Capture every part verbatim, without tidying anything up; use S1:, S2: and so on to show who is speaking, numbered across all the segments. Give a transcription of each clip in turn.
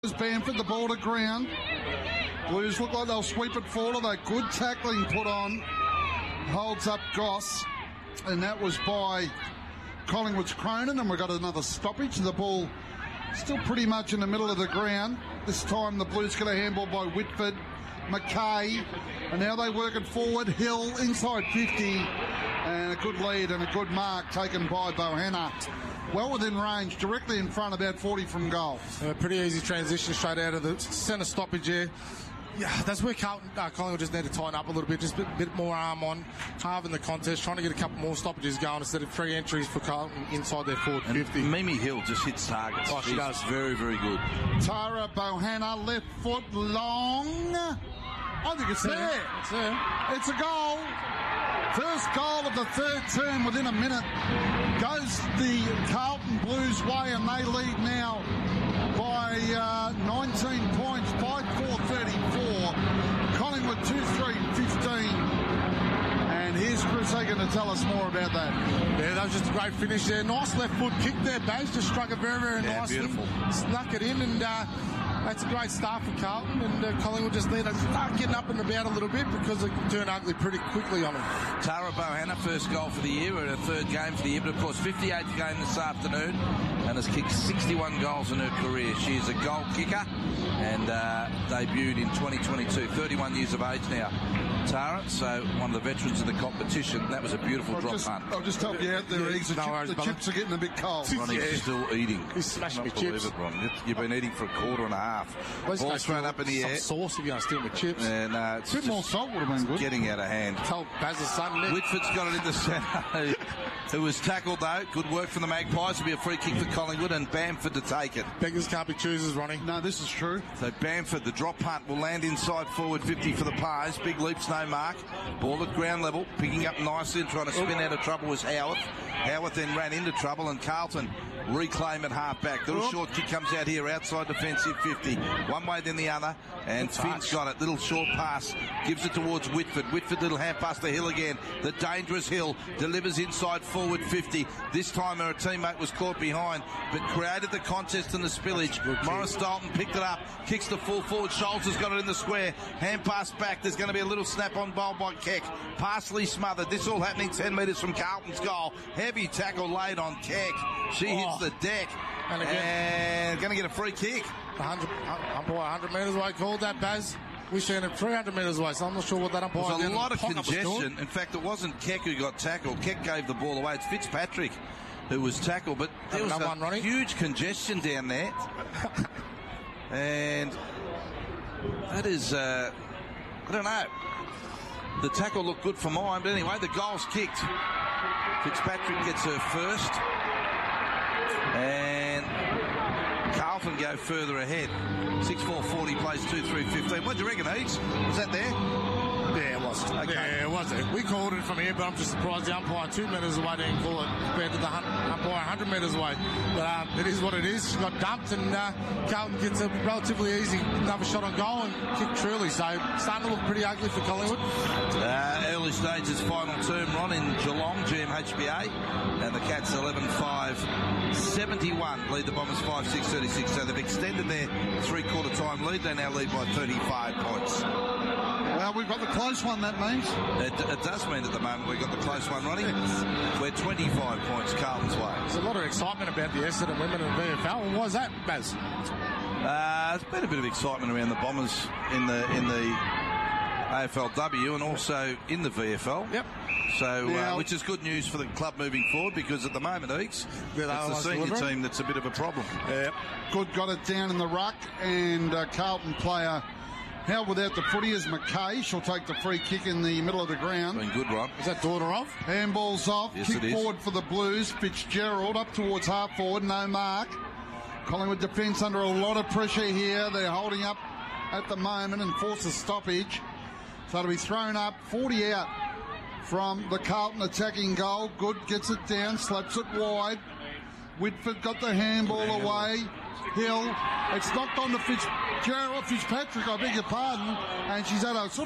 S1: Bamford, the ball to ground. Blues look like they'll sweep it forward. A good tackling put on. Holds up Goss. And that was by Collingwood's Cronin. And we've got another stoppage. The ball still pretty much in the middle of the ground. This time the Blues get a handball by Whitford. McKay. And now they work it forward. Hill inside fifty. And a good lead and a good mark taken by Bohanna. Well within range, directly in front, about forty from goal.
S2: A pretty easy transition straight out of the centre stoppage there. Yeah, that's where Carlton, uh, Collingwood just need to tighten up a little bit, just a bit, bit more arm on, halving the contest, trying to get a couple more stoppages going instead of three entries for Carlton inside their forward
S3: and
S2: fifty.
S3: Mimi Hill just hits targets.
S2: Oh, she
S3: She's
S2: does.
S3: Very, very good.
S1: Tara Bohanna, left foot long. I think it's there.
S2: It's there.
S1: It's a goal. First goal of the third term within a minute. Goes the Carlton Blues way, and they lead now by uh, nineteen points, five four thirty-four. Collingwood two three fifteen. And here's Chris Hagan to tell us more about that.
S2: Yeah, that was just a great finish there. Nice left foot kick there, Baz. Just struck it very, very
S3: yeah,
S2: nicely.
S3: Beautiful.
S2: Snuck it in, and uh, that's a great start for Carlton. And uh, Collingwood just need to start getting up and about a little bit because it can turn ugly pretty quickly on them.
S3: Tara Bohanna, first goal for the year, and her third game for the year, but of course fifty-eighth game this afternoon, and has kicked sixty-one goals in her career. She is a goal kicker and uh, debuted in twenty twenty-two, thirty-one years of age now. Tara, so one of the veterans of the competition. That was a beautiful
S1: I'll
S3: drop
S1: just,
S3: punt.
S1: I'll just help you out there,
S2: Yeah,
S1: Eggs. The,
S2: no
S1: chip,
S2: worries,
S1: the
S2: brother.
S1: chips are getting a bit cold.
S3: Ronnie's
S2: Yeah.
S3: still eating.
S2: He's smashing
S3: Not
S2: me
S3: believe
S2: chips.
S3: it, Ron. You've been eating for a quarter and a half. Ball thrown up in the air.
S2: Some sauce if you're going to steal my chips.
S3: And uh, it's
S1: A bit more
S3: just
S1: salt would have been good.
S3: getting out of hand.
S2: Tell Baz's son, Nick.
S3: Whitford's got it in the centre. Who was tackled though. Good work from the Magpies. It'll be a free kick for Collingwood, and Bamford to take it.
S2: Beggars can't be choosers, Ronnie.
S1: No, this is true.
S3: So Bamford, the drop punt, will land inside forward fifty for the Pies. Big leaps, no mark. Ball at ground level, picking up nicely and trying to spin out of trouble was Howarth. Howarth then ran into trouble, and Carlton reclaim at half back. Little short kick comes out here outside defensive fifty. One way then the other, and Finn's got it. Little short pass, gives it towards Whitford. Whitford, little hand pass to Hill again. The dangerous Hill delivers inside forward fifty. This time her teammate was caught behind, but created the contest and the spillage. Morris Dalton picked it up, kicks the full forward. Schultz has got it in the square. Hand pass back. There's going to be a little snap on bowl by Keck. Parsley smothered. This all happening ten metres from Carlton's goal. Heavy tackle laid on Keck. She hits
S2: Oh.
S3: the deck.
S2: And
S3: And,
S2: again-
S3: going to get a free kick.
S2: one hundred, umpire one hundred metres away called that, Baz. We're seeing it three hundred metres away, so I'm not sure what that umpire
S3: There was a
S2: down in
S3: lot
S2: the
S3: of
S2: pocket was doing.
S3: congestion. In fact, it wasn't Keck who got tackled. Keck gave the ball away. It's Fitzpatrick who was tackled. But there was
S2: Another
S3: a
S2: one, Ronnie.
S3: huge congestion down there. And that is, uh, I don't know. The tackle looked good for mine, but anyway, the goal's kicked. Fitzpatrick gets her first. And Carlton go further ahead. six four forty plays two three fifteen. What do you reckon, Eats? Was that there?
S2: Yeah, it was.
S3: Okay.
S2: Yeah, it was. We called it from here, but I'm just surprised the umpire two metres away didn't call it compared to the hun- umpire one hundred metres away. But um, it is what it is. She got dumped, and uh, Carlton gets a relatively easy another shot on goal and kick truly. So starting to look pretty ugly for Collingwood.
S3: Uh, early stages, final term, Ron, in Geelong, G M H B A. And the Cats eleven five seventy-one lead the Bombers five six thirty-six. So they've extended their three-quarter time lead. They now lead by thirty-five points.
S1: Well, we've got the close one, that means.
S3: It, it does mean at the moment we've got the close one, Ronnie. We're twenty-five points Carlton's way.
S2: There's a lot of excitement about the Essendon women in the V F L. Why is that, Baz?
S3: Uh, there's been a bit of excitement around the Bombers in the in the A F L W and also in the V F L.
S2: Yep.
S3: So,
S1: Now-
S3: uh, which is good news for the club moving forward, because at the moment, Eeks,
S2: Yeah, they
S3: it's the
S2: almost
S3: senior
S2: deliver it.
S3: team that's a bit of a problem.
S1: Yeah. Good got it down in the ruck, and uh, Carlton player held without the footy is McKay. She'll take the free kick in the middle of the ground.
S3: Been good, Ron.
S2: Is that daughter of?
S1: Handball's off.
S3: Yes,
S1: Kick
S3: it is.
S1: forward for the Blues. Fitzgerald up towards half forward. No mark. Collingwood defence under a lot of pressure here. They're holding up at the moment and force a stoppage. So it'll be thrown up. forty out from the Carlton attacking goal. Good gets it down. Slaps it wide. Whitford got the handball away. Hill. It's knocked on to Fitzgerald. Fitzpatrick, I beg your pardon. And she's had a sort of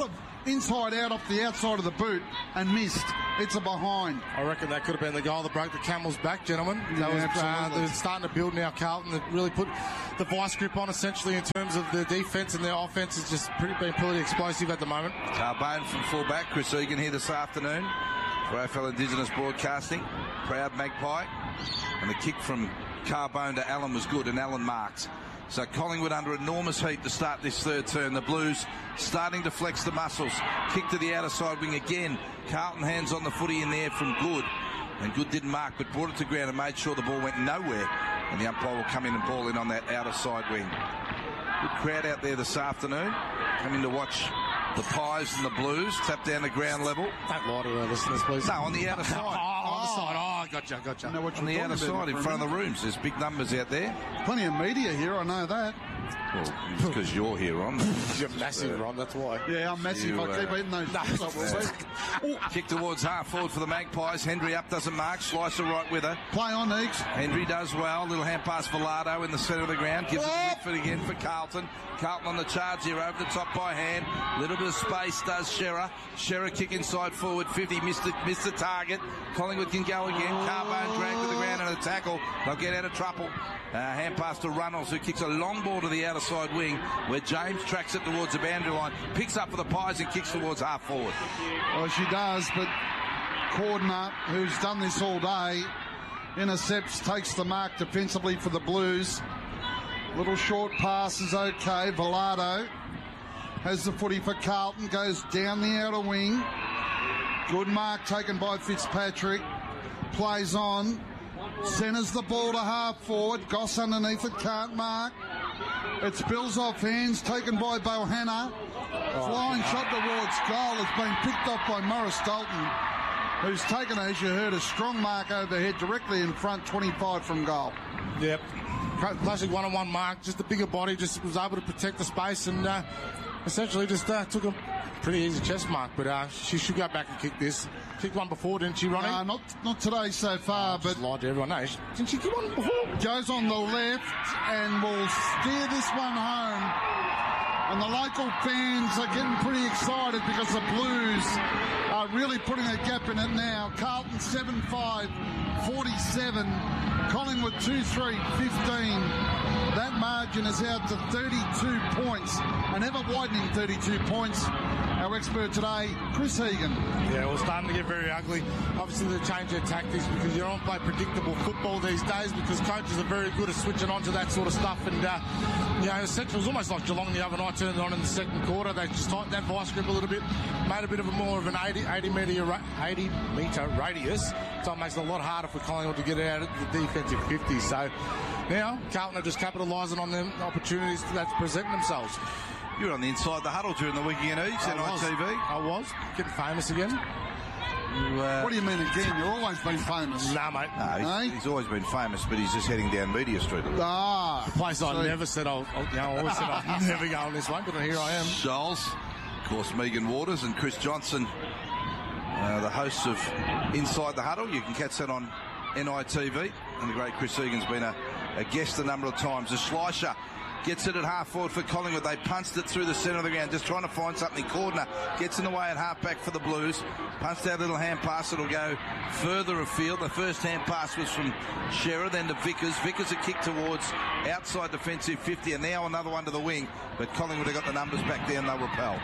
S1: inside out off the outside of the boot and missed. It's a behind.
S2: I reckon that could have been the goal that broke the camel's back, gentlemen. That
S1: Yeah,
S2: was, uh,
S1: absolutely.
S2: they're starting to build now, Carlton. They've really put the vice grip on, essentially, in terms of their defence, and their offence has just pretty, been pretty explosive at the moment.
S3: Carbone from fullback. Chris Egan here this afternoon for A F L Indigenous Broadcasting. Proud Magpie. And the kick from Carbone to Allen was good, and Allen marked. So Collingwood under enormous heat to start this third term. The Blues starting to flex the muscles. Kick to the outer side wing again. Carlton hands on the footy in there from Good. And Good didn't mark, but brought it to ground and made sure the ball went nowhere. And the umpire will come in and ball in on that outer side wing. Good crowd out there this afternoon. Coming to watch the Pies and the Blues tap down the ground level.
S2: Don't lie to our listeners, please.
S3: No, on the outer side.
S2: Oh, on the side. Oh, gotcha, gotcha.
S1: I know what
S3: On the
S1: you're
S3: outer
S1: talking about
S3: side, in
S1: for a
S3: front of the
S1: minute.
S3: rooms. There's big numbers out there.
S1: Plenty of media here, I know that.
S3: Well, it's because you're here, Ron.
S2: You're massive, Ron, that's why.
S1: Yeah, I'm massive.
S3: You,
S1: If I keep
S3: uh,
S1: eating those chips, I will be.
S3: Kick towards half forward for the Magpies. Henry up, doesn't mark. Slicer right with her.
S1: Play on, Eeks.
S3: Henry does well. Little hand pass for Lardo in the centre of the ground. Gives it to Whitford again for Carlton. Carlton on the charge here, over the top by hand. Little bit of space does Shearer. Shearer kick inside forward. fifty missed the, missed the target. Collingwood can go again. Carbone dragged to the ground and a tackle. They'll get out of trouble. Uh, hand pass to Runnels, who kicks a long ball to the outer side wing, where James tracks it towards the boundary line, picks up for the Pies and kicks towards half forward.
S1: Well, she does, but Cordner, who's done this all day, intercepts, takes the mark defensively for the Blues. Little short pass is okay. Velardo has the footy for Carlton, goes down the outer wing. Good mark taken by Fitzpatrick. Plays on. Centres the ball to half forward. Goss underneath it, can't mark. It spills off hands, taken by Bohanna. Flying shot towards goal. It's been picked up by Morris Dalton, who's taken, as you heard, a strong mark overhead directly in front, twenty-five from goal.
S2: Yep. Classic one-on-one mark, just a bigger body, just was able to protect the space and uh, essentially just uh, took a pretty easy chest mark, but uh, she should go back and kick this. Kicked one before, didn't she, Ronnie?
S1: Uh, not not today so far,
S2: Just
S1: but
S2: lied to everyone. No, she- didn't she kick one before?
S1: goes on the left and will steer this one home. And the local fans are getting pretty excited because the Blues are really putting a gap in it now. Carlton seven five, forty-seven. Collingwood two three, fifteen. That margin is out to thirty-two points. An ever-widening thirty-two points. Our expert today, Chris Egan.
S2: Yeah, well, starting to get very ugly. Obviously, they change their tactics because you don't play predictable football these days because coaches are very good at switching on to that sort of stuff. And, uh, you know, essentially, it was almost like Geelong the other night, turned it on in the second quarter. They just tightened that vice grip a little bit, made a bit of a more of an eighty, eighty, metre, eighty metre radius. So it makes it a lot harder for Collingwood to get out of the defensive fifty. So now, Carlton are just capitalising on them opportunities that present themselves.
S3: You were on the inside the huddle during the week again, Eats, on
S2: I was.
S3: I T V.
S2: I was. Getting famous again.
S3: You, uh,
S1: What do you mean again? You've always been famous.
S2: Nah, mate.
S3: no, he's,
S1: Eh?
S3: he's always been famous, but he's just heading down Media Street a little.
S1: Ah,
S2: Place I
S1: so-
S2: never said I'll, I'll, you know, I always said I'll never go on this one, but here I am.
S3: Scholes, of course, Megan Waters and Chris Johnson, uh, the hosts of Inside the Huddle. You can catch that on N I T V. And the great Chris Egan's been a, a guest a number of times. The Schleicher gets it at half forward for Collingwood. They punched it through the centre of the ground, just trying to find something. Cordner gets in the way at half back for the Blues. Punched out a little hand pass. It'll go further afield. The first hand pass was from Shearer, then to Vickers. Vickers a kick towards outside defensive fifty, and now another one to the wing. But Collingwood have got the numbers back down. They'll repel.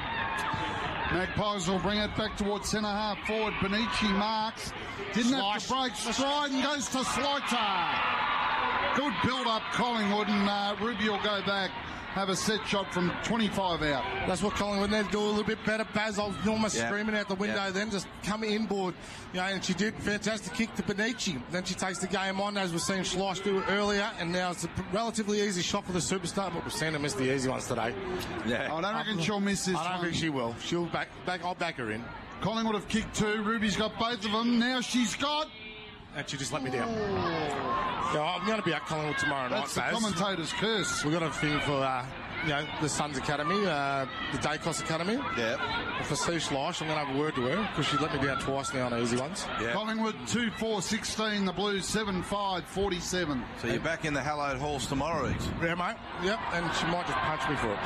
S1: Magpies will bring it back towards centre half forward. Benici marks. Didn't have to break stride and goes to Slaughter. Good build-up, Collingwood, and uh, Ruby will go back, have a set shot from twenty-five out.
S2: That's what Collingwood need to do a little bit better. Baz, I was almost
S3: Yeah.
S2: screaming out the window
S3: Yeah.
S2: then, just come inboard. You know, and she did fantastic kick to Benici. Then she takes the game on, as we've seen Schleicher do earlier, and now it's a relatively easy shot for the superstar, but we've seen her miss the easy ones today.
S3: Yeah.
S1: I don't reckon she'll miss this
S2: I don't
S1: one.
S2: think she will. She'll back, back, I'll back her in.
S1: Collingwood have kicked two. Ruby's got both of them. Now she's got...
S2: And she just let me down. Yeah, I'm going to be at Collingwood tomorrow
S1: That's the
S2: night, Baz.
S1: commentator's curse.
S2: We've got a thing for uh, you know, the Suns Academy, uh, the Dacos Academy.
S3: Yeah.
S2: For Sue Schleish, I'm going to have a word to her because she let me down twice now on easy ones.
S3: Yeah.
S1: Collingwood two four sixteen, the Blues seven five forty-seven.
S3: So you're back in the hallowed halls tomorrow, Riggs?
S2: Yeah, mate. Yep, and she might just punch me for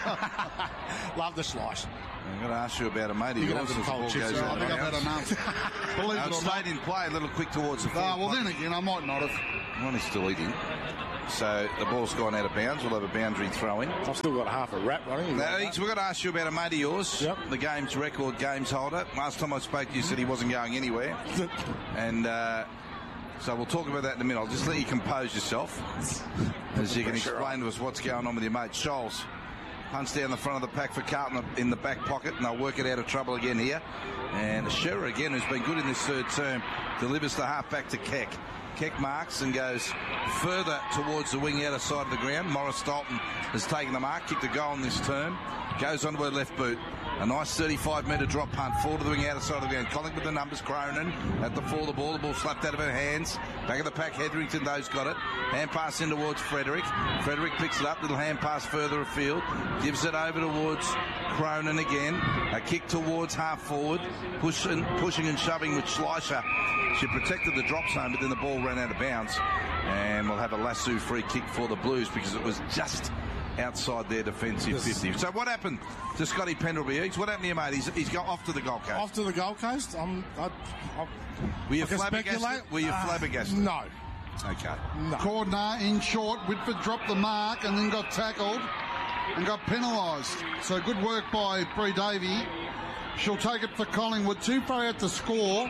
S2: it. Love the Schleish.
S3: I'm going to ask you about a mate of
S2: You can
S3: yours
S2: have some
S3: as the
S2: cold
S3: ball
S2: chips.
S3: goes
S2: Yeah,
S3: out
S1: I think
S3: of
S1: I've had
S3: bounds.
S1: enough. Believe
S3: Uh,
S1: it or
S3: stayed
S1: not.
S3: in play a little quick towards the
S1: Ah,
S3: fourth.
S1: well, then again, I might not have.
S3: One is still eating. So the ball's gone out of bounds. We'll have a boundary throw in.
S2: I've still got half a wrap running.
S3: Now, Eats, we've got to ask you about a mate of yours,
S2: Yep.
S3: the game's record games holder. Last time I spoke to you, you said he wasn't going anywhere. And uh, so we'll talk about that in a minute. I'll just let you compose yourself as you can explain to us what's going on with your mate. Scholes punts down the front of the pack for Carlton in the back pocket, and they'll work it out of trouble again here. And Shearer, again, who's been good in this third term, delivers the half back to Keck. Keck marks and goes further towards the wing outer side of the ground. Morris Dalton has taken the mark, kicked a goal in this term, goes onto her left boot. A nice thirty-five metre drop punt, forward to the wing outer side of the ground. Collingwood with the numbers, Cronin at the full, the ball, the ball slapped out of her hands. Back of the pack, Hetherington, those got it. Hand pass in towards Frederick. Frederick picks it up, little hand pass further afield. Gives it over towards Cronin again. A kick towards half forward, pushing, pushing and shoving with Schleicher. She protected the drop zone, but then the ball ran out of bounds. And we'll have a lasso free kick for the Blues because it was just outside their defensive fifty. So what happened to Scotty Pendlebury? What happened to your mate? He's, he's got off to the Gold Coast.
S2: Off to the Gold Coast. I'm, I, I,
S3: Were you
S2: I can
S3: flabbergasted?
S2: speculate.
S3: Were you
S2: Uh,
S3: flabbergasted?
S2: No.
S3: Okay.
S2: No.
S1: Cordner in short. Whitford dropped the mark and then got tackled and got penalised. So good work by Bree Davey. She'll take it for Collingwood. Too far out to score.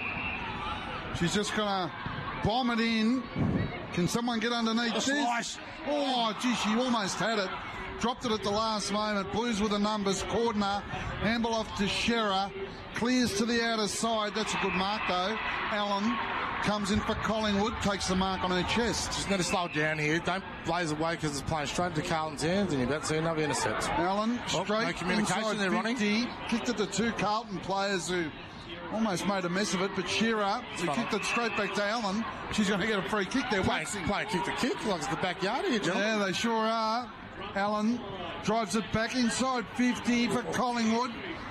S1: She's just going to bomb it in. Can someone get underneath this?
S2: Slice.
S1: Oh, gee, she almost had it. Dropped it at the last moment. Blues with the numbers. Cordner. Handball off to Shearer. Clears to the outer side. That's a good mark, though. Allen comes in for Collingwood. Takes the mark on her chest.
S2: Just need to slow it down here. Don't blaze away because it's playing straight into Carlton's hands and you're about to see another intercept.
S1: Allen
S2: Oh,
S1: straight
S2: no communication
S1: inside
S2: there, Ronnie.
S1: fifty. Kicked at the two Carlton players who almost made a mess of it, but Shearer, who
S2: Fun.
S1: kicked it straight back to Allen, she's going to get a free kick there.
S2: Playing,
S1: Waxing.
S2: playing kick to kick like it's the backyard here, gentlemen.
S1: Yeah, they sure are. Allen drives it back inside fifty for Collingwood.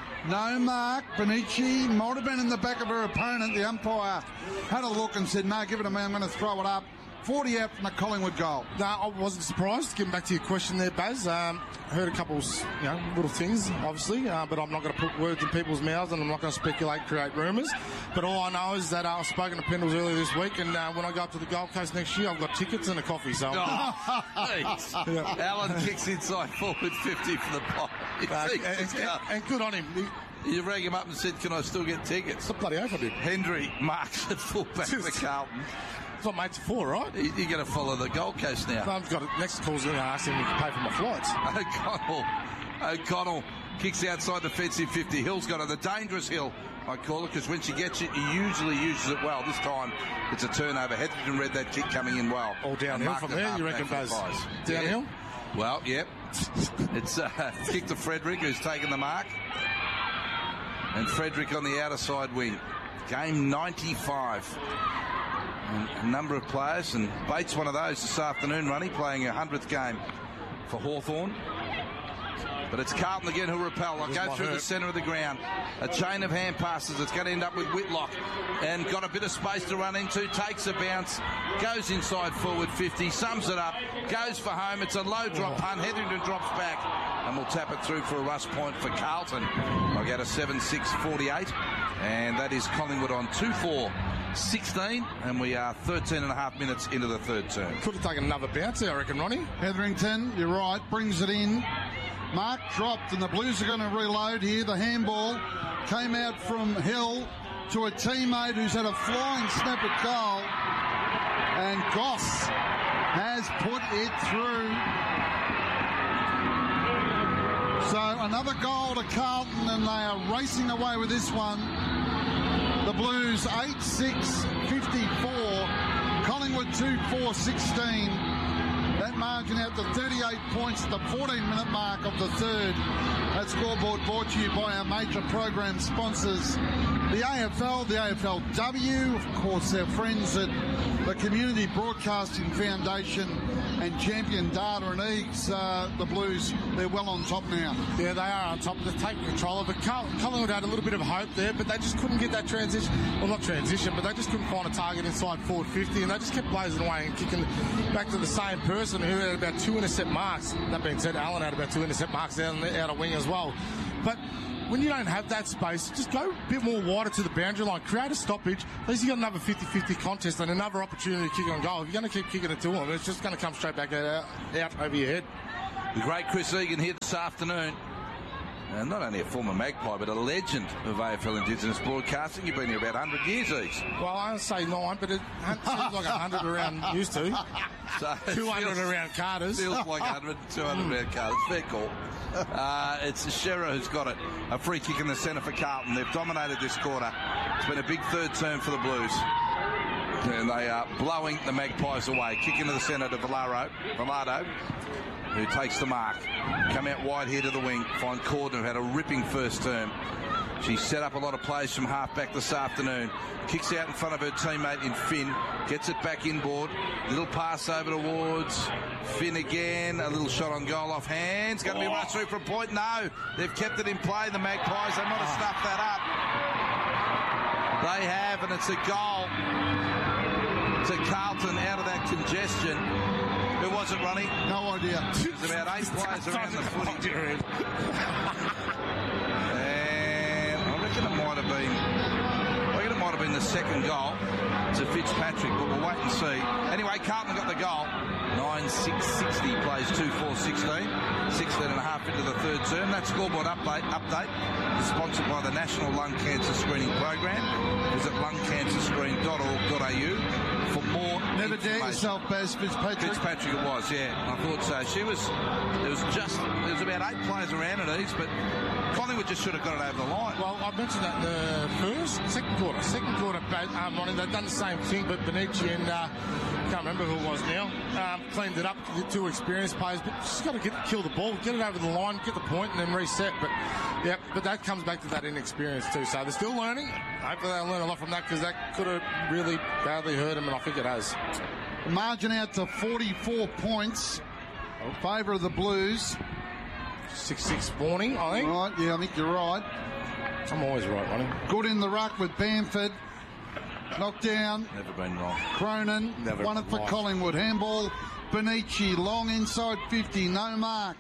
S1: No mark. Benici might have been in the back of her opponent. The umpire had a look and said, no, give it to me, I'm going to throw it up. forty out from the Collingwood goal.
S2: No, I wasn't surprised. Getting back to your question there, Baz. Um, heard a couple, you know, little things, obviously, uh, but I'm not going to put words in people's mouths, and I'm not going to speculate, create rumours. But all I know is that uh, I've spoken to Pendles earlier this week, and uh, when I go up to the Gold Coast next year, I've got tickets and a coffee. So,
S3: Oh, yeah. Allen kicks inside forward fifty for the ball.
S2: uh, and, and, and good on him. He,
S3: You rang him up and said, can I still get tickets?
S2: the bloody oath I did.
S3: Hendry marks at fullback for Carlton.
S2: It's what mates are for, right?
S3: You- You're going to follow the Gold Coast now.
S2: I've got it. Next call's going to ask him if he can pay for my flights.
S3: O'Connell. O'Connell kicks outside the defensive fifty. Hill's got it. The dangerous Hill, I call it, because when she gets it, he usually uses it well. This time, it's a turnover. Hetherington read that kick coming in well.
S2: All downhill from there, you reckon, Buzz? Downhill?
S3: Yeah. Well, yep. It's uh, kick to Frederick, who's taken the mark. And Frederick on the outer side wing. Game ninety-five. And a number of players, and Bates one of those this afternoon, Ronnie, playing a hundredth game for Hawthorn. But it's Carlton again who repel. I'll go through the centre of the ground. A chain of hand passes. It's going to end up with Whitlock. And got a bit of space to run into. Takes a bounce. Goes inside forward fifty. Sums it up. Goes for home. It's a low drop punt. Hetherington drops back. And we'll tap it through for a rush point for Carlton. I'll go to seven six forty-eight. And that is Collingwood on two four sixteen. And we are thirteen and a half minutes into the third term.
S2: Could have taken another bounce there, I reckon, Ronnie.
S1: Hetherington, you're right, brings it in. Mark dropped, and the Blues are going to reload here. The handball came out from Hill to a teammate who's had a flying snap at goal. And Goss has put it through. So another goal to Carlton, and they are racing away with this one. The Blues eight six fifty-four, Collingwood two four sixteen. That margin out to thirty-eight points at the fourteen minute mark of the third. That scoreboard brought to you by our major program sponsors, the A F L, the A F L W, of course our friends at the Community Broadcasting Foundation, and champion Data and Eags, uh, the Blues, they're well on top now.
S2: Yeah, they are on top. They're taking control of it. Col- Collingwood had a little bit of hope there, but they just couldn't get that transition. Well, not transition, but they just couldn't find a target inside forward fifty, and they just kept blazing away and kicking back to the same person who had about two intercept marks. That being said, Allen had about two intercept marks out, out of wing as well. But when you don't have that space, just go a bit more wider to the boundary line, create a stoppage. At least you got another fifty-fifty contest and another opportunity to kick on goal. If you're going to keep kicking it to them, it's just going to come straight back out, out over your head.
S3: The great Chris Egan here this afternoon. And not only a former Magpie, but a legend of A F L Indigenous broadcasting. You've been here about one hundred years, Eags.
S2: Well, I say nine, but it seems like one hundred around used to.
S3: So
S2: two hundred
S3: feels,
S2: around Carters.
S3: Feels like one hundred, two hundred around Carters. Fair call. Uh, it's Shearer who's got it. A free kick in the centre for Carlton. They've dominated this quarter. It's been a big third term for the Blues. And they are blowing the Magpies away. Kick into the centre to Velaro. Velado, who takes the mark. Come out wide here to the wing. Find Cordner, who had a ripping first term. She set up a lot of plays from half-back this afternoon. Kicks out in front of her teammate in Finn. Gets it back inboard. Little pass over towards Finn again. A little shot on goal off hands. Going to be oh. rushed through for a point. No, they've kept it in play, the Magpies. They might have stuffed that up. They have, and it's a goal to Carlton out of that congestion. Who was it, Ronnie?
S1: No idea.
S3: There's about eight players around the footy. And I reckon it might have been, I reckon it might have been the second goal to Fitzpatrick, but we'll wait and see. Anyway, Carlton got the goal. nine six sixty plays two four sixteen. sixteen and a half into the third term. That scoreboard update, update is sponsored by the National Lung Cancer Screening Program. Visit lung cancer screen dot org dot a u for more
S1: Never dare yourself, Baz Fitzpatrick.
S3: Fitzpatrick it was, yeah. I thought so. She was, there was just, there was about eight players around at East, but Collingwood just should have got it over the line.
S2: Well, I mentioned that in the first, second quarter. Second quarter, um, Ronnie, they've done the same thing, but Benici and, uh, can't remember who it was now, um, cleaned it up, the two experienced players, but just got to get, kill the ball, get it over the line, get the point, and then reset. But, yeah, but that comes back to that inexperience too. So they're still learning. Hopefully they'll learn a lot from that, because that could have really badly hurt them, and I think it has.
S1: Margin out to forty-four points in favour of the Blues.
S2: six six warning, I think.
S1: Right, yeah, I think you're right.
S2: I'm always right, Ronnie.
S1: Good in the ruck with Bamford. Knocked down.
S3: Never been wrong.
S1: Cronin.
S2: Never
S1: won it for
S2: right.
S1: Collingwood. Handball. Benici. Long inside fifty. No mark.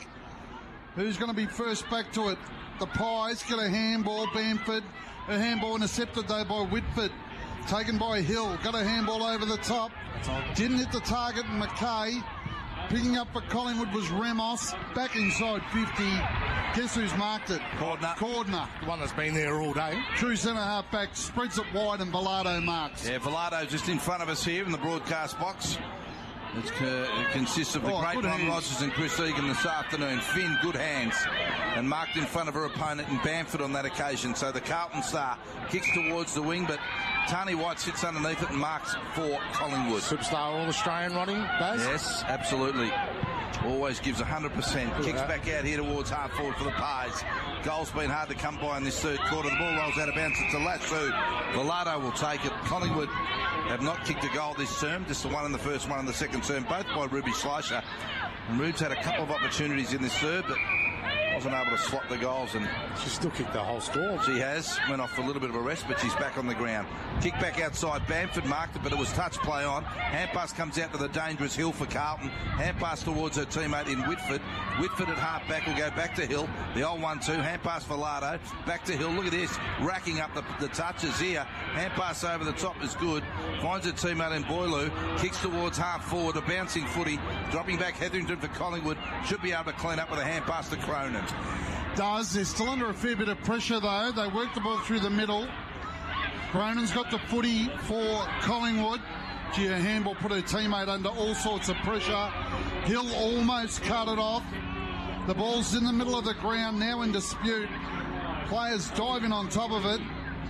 S1: Who's going to be first back to it? The Pies get a handball. Bamford. A handball intercepted though by Whitford. Taken by Hill. Got a handball over the top. Didn't hit the target. McKay. Picking up for Collingwood was Ramos. Back inside fifty. Guess who's marked it?
S3: Cordner.
S1: Cordner.
S2: The one that's been there all day.
S1: True centre half back. Spreads it wide and Velado marks.
S3: Yeah, Velado just in front of us here in the broadcast box. It's, uh, it consists of the
S1: oh,
S3: great Ron
S1: hands.
S3: Rogers and Chris Egan this afternoon. Finn, good hands. And marked in front of her opponent in Bamford on that occasion. So the Carlton star kicks towards the wing, but Tani White sits underneath it and marks for Collingwood.
S2: Superstar All-Australian, Ronnie, Baz?
S3: Yes, absolutely. Always gives one hundred percent. Kicks back out here towards half forward for the Pies. Goal's been hard to come by in this third quarter. The ball rolls out of bounds. It's a lasso. Velado will take it. Collingwood have not kicked a goal this term. Just the one in the first, one in the second term. Both by Ruby Schleicher. And Rube's had a couple of opportunities in this third, but wasn't able to slot the goals, and
S2: she still kicked the whole score.
S3: She has. Went off for a little bit of a rest, but she's back on the ground. Kick back outside. Bamford marked it, but it was touch play on. Hand pass comes out to the dangerous Hill for Carlton. Hand pass towards her teammate in Whitford. Whitford at half back will go back to Hill. The old one two. Hand pass for Lardo. Back to Hill. Look at this. Racking up the, the touches here. Hand pass over the top is good. Finds her teammate in Boileau. Kicks towards half forward. A bouncing footy. Dropping back Hetherington for Collingwood. Should be able to clean up with a hand pass to Cronin.
S1: Does. They're still under a fair bit of pressure though. They work the ball through the middle. Cronin's got the footy for Collingwood. Gee, a handball put her teammate under all sorts of pressure. Hill almost cut it off. The ball's in the middle of the ground now in dispute. Players diving on top of it.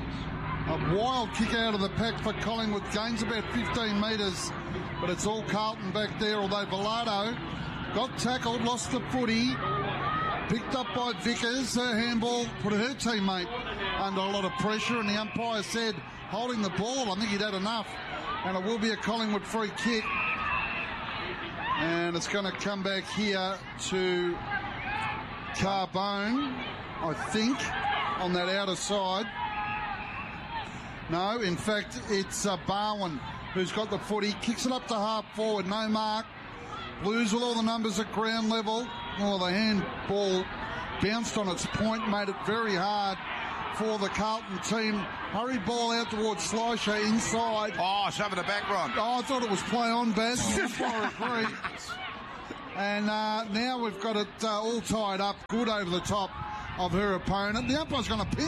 S1: A wild kick out of the pack for Collingwood. Gains about fifteen metres, but it's all Carlton back there, although Velado got tackled, lost the footy. Picked up by Vickers. Her handball put her teammate under a lot of pressure, and the umpire said, holding the ball, I think he'd had enough. And it will be a Collingwood free kick. And it's going to come back here to Carbone, I think, on that outer side. No, in fact, it's uh, Barwin who's got the footy. Kicks it up to half forward. No mark. Blues with all the numbers at ground level. Oh, the handball bounced on its point, made it very hard for the Carlton team. Hurried ball out towards Slisher inside.
S3: Oh, shoving it back, Ron.
S1: Oh, I thought it was play on, Baz. I agree. And uh, now we've got it uh, all tied up, good over the top of her opponent. The umpire's going to ping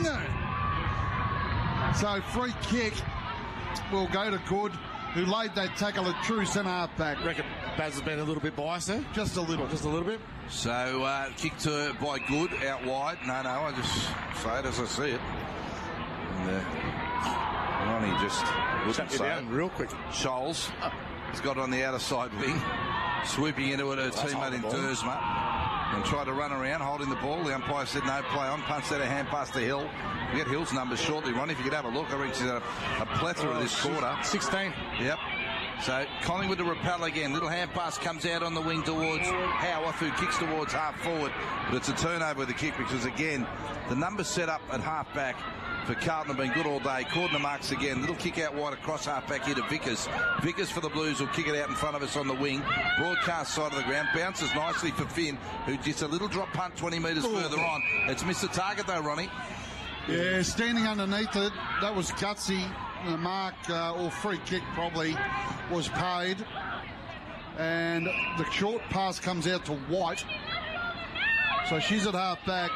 S1: her. So free kick will go to Good, who laid that tackle at true centre half back.
S2: I reckon Baz has been a little bit biased there.
S1: Just a little.
S2: Just a little bit.
S3: So uh, kick to by Good out wide. No, no, I just say it as I see it. And, uh, Ronnie just wouldn't say
S2: down
S3: it.
S2: Real quick.
S3: Scholes has got it on the outer side wing, swooping into it, her
S2: That's
S3: teammate in
S2: ball.
S3: Dersma, and tried to run around, holding the ball. The umpire said no, play on, punched out a hand past the Hill. We get Hill's numbers shortly, Ronnie, if you could have a look. I reckon she's a, a plethora
S2: Oh,
S3: this quarter.
S2: sixteen.
S3: Yep. So Collingwood to repel again. Little hand pass comes out on the wing towards Howarth, who kicks towards half forward. But it's a turnover with the kick because, again, the numbers set up at half back for Carlton have been good all day. Cordner marks again. Little kick out wide across half back here to Vickers. Vickers for the Blues will kick it out in front of us on the wing. Broadcast side of the ground. Bounces nicely for Finn, who just a little drop punt twenty metres further on. It's missed the target though, Ronnie.
S1: Yeah, standing underneath it, that was gutsy. The mark uh, or free kick probably was paid. And the short pass comes out to White. So she's at half back.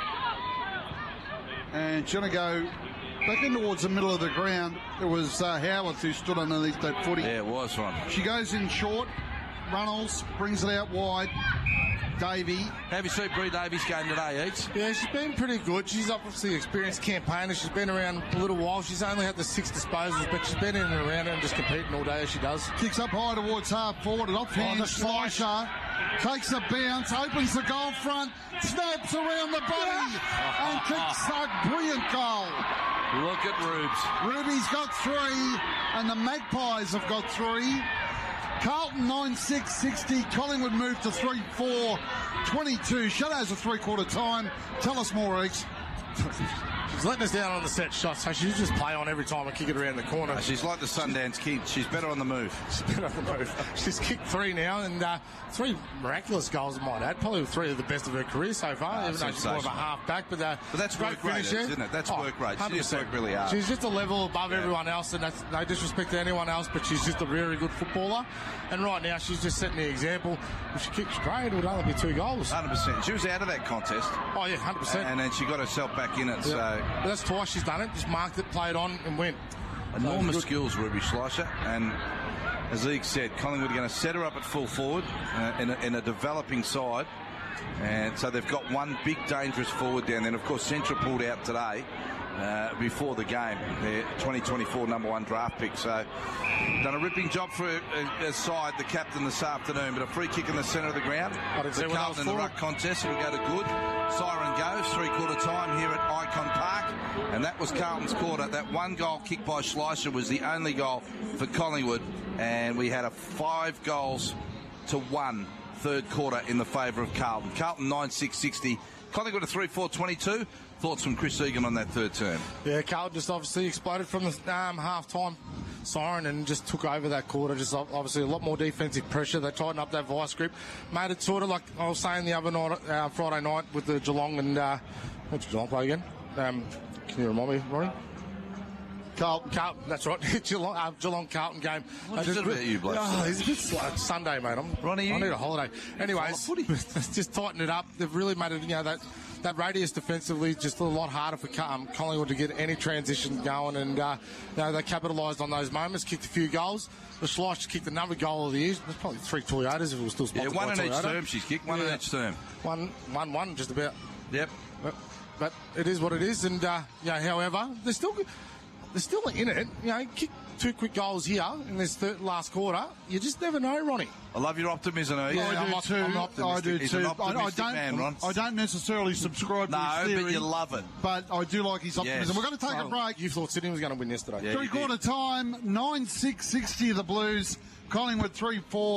S1: And she's going to go back in towards the middle of the ground. It was uh, Howarth who stood underneath that footy.
S3: Yeah, it was, Ron.
S1: She goes in short. Runnels brings it out wide. Davey.
S3: Have you seen Bree Davies' game today, Eats?
S2: Yeah, she's been pretty good. She's obviously an experienced campaigner. She's been around a little while. She's only had the six disposals, but she's been in and around it and just competing all day as she does.
S1: Kicks up high towards half forward and offhand
S2: Oh, the slice.
S1: Slisher. Takes a bounce, opens the goal front, snaps around the body, and kicks a brilliant goal.
S3: Look at Rubes.
S1: Ruby's got three, and the Magpies have got three. Carlton nine six sixty. Collingwood moved to three four twenty-two. Shadows a three-quarter time. Tell us more, Eeks.
S2: She's letting us down on the set shot, so she'll just play on every time and kick it around the corner.
S3: Uh, she's like the Sundance Kid. She's better on the move.
S2: She's been on the move. She's kicked three now, and uh, three miraculous goals, I might add. Probably three of the best of her career so far,
S3: Oh,
S2: even though she's more of a
S3: sensational.
S2: half back. But, uh,
S3: But that's
S2: great
S3: work rate,
S2: finish there.
S3: isn't it? That's
S2: Oh,
S3: work rate. She
S2: one hundred
S3: just
S2: percent.
S3: worked really hard.
S2: She's just a level above
S3: Yeah.
S2: everyone else, and that's no disrespect to anyone else, but she's just a very good footballer. And right now, she's just setting the example. If she kicked straight, it would only be two goals.
S3: one hundred percent. She was out of that contest,
S2: Oh, yeah, one hundred percent.
S3: and then she got herself back in it.
S2: But that's twice she's done it. Just marked it, played on, and went.
S3: So enormous
S2: good.
S3: skills, Ruby Schleicher. And as Zeke said, Collingwood are going to set her up at full forward uh, in, a, in a developing side. And so they've got one big dangerous forward down there. And of course, Central pulled out today uh, before the game. Their twenty twenty-four number one draft pick. So done a ripping job for a, a side, the captain this afternoon. But a free kick in the centre of the ground.
S2: I didn't see
S3: The
S2: what that
S3: Carlton
S2: was
S3: in the
S2: for.
S3: ruck contest will go to Good. Siren goes, three-quarter time here at Icon Park. And that was Carlton's quarter. That one goal kick by Schleicher was the only goal for Collingwood. And we had a five goals to one third quarter in the favour of Carlton. Carlton nine six sixty. Collingwood a three four twenty-two. Thoughts from Chris Egan on that third term?
S2: Yeah, Carlton just obviously exploded from the um, half-time siren and just took over that quarter. Just ob- obviously a lot more defensive pressure. They tightened up that vice grip. Made it sort of like I was saying the other night, uh, Friday night with the Geelong and... Uh, what's Geelong play again? Um, can you remind me, Ronnie?
S1: Carlton.
S2: Carlton, that's right. Geelong, uh, Geelong Carlton game.
S3: What
S2: They
S3: is
S2: just-
S3: it about you blokes?
S2: Oh, it's a bit slow. It's Sunday, mate. I'm,
S3: Ronnie,
S2: I
S3: you-
S2: need a holiday. Anyways,
S3: footy.
S2: just tighten it up. They've really made it, you know, that that radius defensively just a lot harder for um, Collingwood to get any transition going, and uh, you know, they capitalised on those moments, kicked a few goals. The Schleicher kicked another goal of the year. There's probably three Toyotas if it was still
S3: Yeah,
S2: sponsored
S3: one
S2: by
S3: in each
S2: Toyota.
S3: term she's kicked. One
S2: Yeah.
S3: in each term.
S2: One, one, one, just about.
S3: Yep.
S2: But, but it is what it is, and uh, you know, however, they're still they're still in it. You know, kick two quick goals here in this third, last quarter. You just never know, Ronnie.
S3: I love your optimism, eh?
S2: Yeah,
S1: I
S2: I'm
S1: do
S2: op-
S1: too.
S2: I'm
S1: I
S2: optimistic.
S1: do
S3: He's
S1: too.
S3: an
S1: I, I
S3: optimistic
S1: don't.
S3: man, Ron.
S1: I don't necessarily subscribe to
S3: No,
S1: his theory,
S3: but you love it.
S1: But I do like his optimism.
S3: Yes.
S1: We're going to take a
S2: Oh,
S1: break.
S2: You thought Sydney was going to win yesterday.
S3: Yeah.
S1: Three quarter time, nine six sixty the Blues. Collingwood three four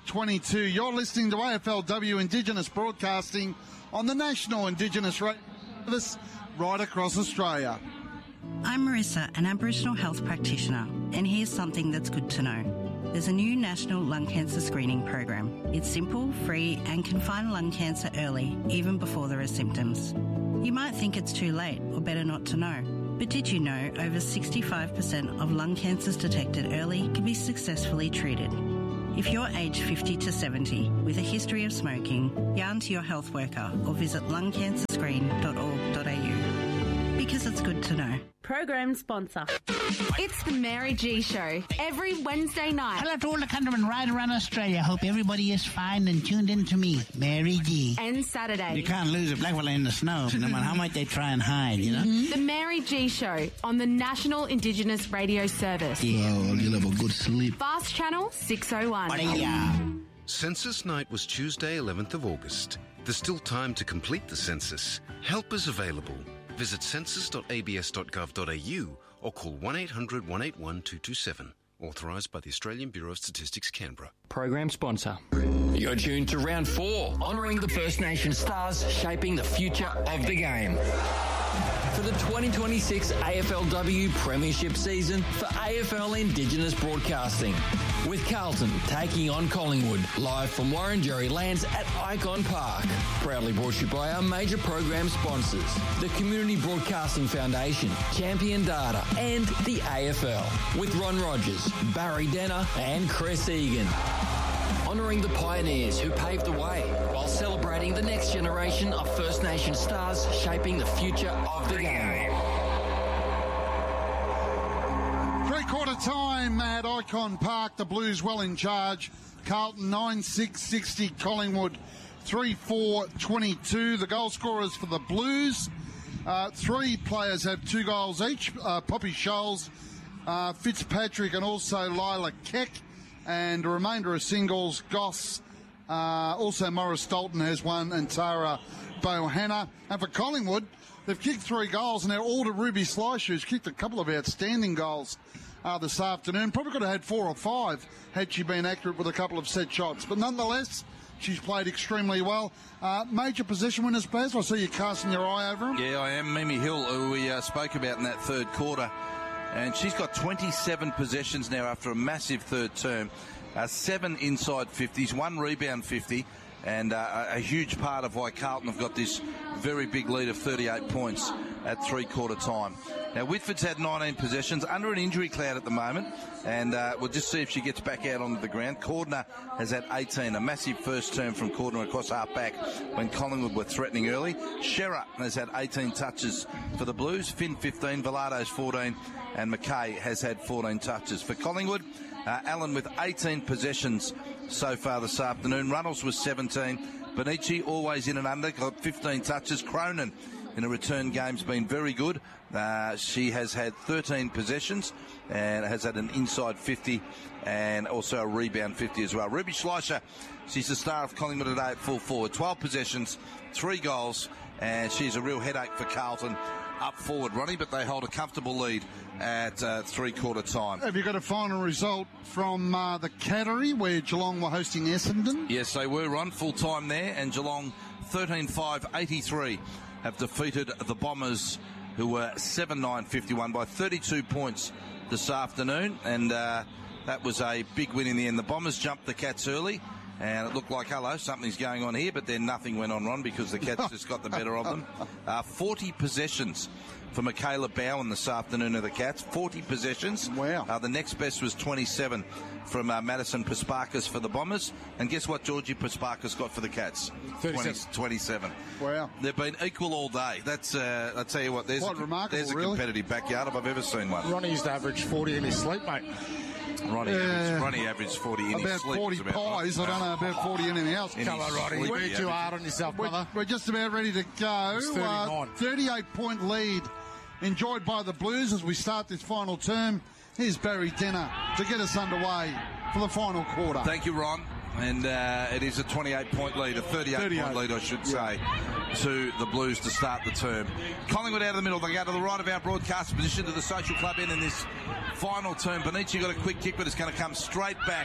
S1: twenty-two. You're listening to A F L W Indigenous Broadcasting on the National Indigenous Radio Service right across Australia.
S4: I'm Marissa, an Aboriginal health practitioner, and here's something that's good to know. There's a new national lung cancer screening program. It's simple, free, and can find lung cancer early, even before there are symptoms. You might think it's too late or better not to know, but did you know over sixty-five percent of lung cancers detected early can be successfully treated? If you're aged fifty to seventy with a history of smoking, yarn to your health worker or visit lung cancer screen dot org dot a u. Because it's good to know.
S5: Program sponsor.
S6: It's the Mary G Show every Wednesday night.
S7: Hello to all the countrymen right around Australia. Hope everybody is fine and tuned in to me, Mary G.
S6: And Saturday.
S7: You can't lose a black fella in the snow, no matter how much they try and hide, you know?
S6: Mm-hmm. The Mary G Show on the National Indigenous Radio Service.
S7: Yeah, well, you'll have a good sleep.
S6: Fast Channel six oh one.
S7: Yeah.
S8: Census night was Tuesday, eleventh of August. There's still time to complete the census. Help is available. Visit census dot a b s dot gov dot a u or call one eight hundred one eight one two two seven. Authorised by the Australian Bureau of Statistics, Canberra.
S9: Program sponsor. You're tuned to round four, honouring the First Nation stars shaping the future of the game. For the twenty twenty-six A F L W Premiership season for A F L Indigenous Broadcasting. With Carlton taking on Collingwood, live from Wurundjeri lands at Icon Park. Proudly brought to you by our major program sponsors, the Community Broadcasting Foundation, Champion Data, and the A F L. With Ron Rogers, Barry Denner, and Chris Egan. Honouring the pioneers who paved the way while celebrating the next generation of First Nation stars shaping the future of the game.
S1: Three-quarter time at Icon Park. The Blues well in charge. Carlton nine six sixty. Collingwood three four twenty-two. The goal scorers for the Blues. Uh, three players have two goals each. Uh, Poppy Scholes, uh, Fitzpatrick and also Lila Keck. And the remainder of singles, Goss, uh, also Morris Dalton has one, and Tara Bohanna. And for Collingwood, they've kicked three goals, and they're all to Ruby Slice, who's kicked a couple of outstanding goals uh, this afternoon. Probably could have had four or five had she been accurate with a couple of set shots. But nonetheless, she's played extremely well. Uh, major possession winners, Baz. I see you casting your eye over them.
S3: Yeah, I am. Mimi Hill, who we uh, spoke about in that third quarter. And she's got twenty-seven possessions now after a massive third term. Uh, seven inside fifties, one rebound fifty, and uh, a huge part of why Carlton have got this very big lead of thirty-eight points at three-quarter time. Now, Whitford's had nineteen possessions, under an injury cloud at the moment, and uh, we'll just see if she gets back out onto the ground. Cordner has had eighteen, a massive first term from Cordner across half-back when Collingwood were threatening early. Shearer has had eighteen touches for the Blues, Finn fifteen, Velardo's fourteen, and McKay has had fourteen touches. For Collingwood, uh, Allen with eighteen possessions so far this afternoon. Runnels was seventeen. Benici always in and under, got fifteen touches. Cronin in a return game's been very good. Uh, she has had thirteen possessions and has had an inside fifty and also a rebound fifty as well. Ruby Schleicher, she's the star of Collingwood today at full forward. twelve possessions, three goals, and she's a real headache for Carlton up forward, Ronnie, but they hold a comfortable lead at uh, three-quarter time.
S1: Have you got a final result from uh, the Cattery where Geelong were hosting Essendon?
S3: Yes, they were, Ron, full time there, and Geelong thirteen five eighty-three have defeated the Bombers, who were seven nine fifty-one by thirty-two points this afternoon, and uh, that was a big win in the end. The Bombers jumped the Cats early, and it looked like, hello, something's going on here, but then nothing went on, Ron, because the Cats just got the better of them. Uh, forty possessions for Michaela Bowen this afternoon of the Cats. forty possessions.
S1: Wow.
S3: Uh, the next best was twenty-seven from uh, Madison Pasparkas for the Bombers. And guess what Georgie Pasparkas got for the Cats? twenty, twenty-seven.
S1: Wow.
S3: They've been equal all day. That's, uh, I'll tell you what, there's,
S1: Quite
S3: a,
S1: remarkable,
S3: there's a
S1: really.
S3: competitive backyard if I've ever seen one.
S2: Ronnie used to average forty in his sleep, mate.
S3: Ronnie,
S1: Yeah.
S3: averaged, Ronnie averaged forty in
S1: About
S3: his sleep.
S1: forty
S3: It's about
S1: pies.
S3: right.
S1: I don't know about forty anything else.
S3: In
S2: Come
S3: his
S2: on, Ronnie.
S3: sleep,
S2: You're
S3: he
S2: too
S3: averaged-
S2: hard on yourself,
S1: We're,
S2: brother.
S1: we're just about ready to go.
S2: It's thirty-nine.
S1: Uh, thirty-eight point lead enjoyed by the Blues as we start this final term. Here's Barry Denner to get us underway for the final quarter.
S3: Thank you, Ron. And uh, it is a twenty-eight point lead, a thirty-eight,
S1: thirty-eight
S3: point lead, I should say, to the Blues to start the term. Collingwood out of the middle. They go to the right of our broadcast position to the social club end in this final term. Benici got a quick kick, but it's going to come straight back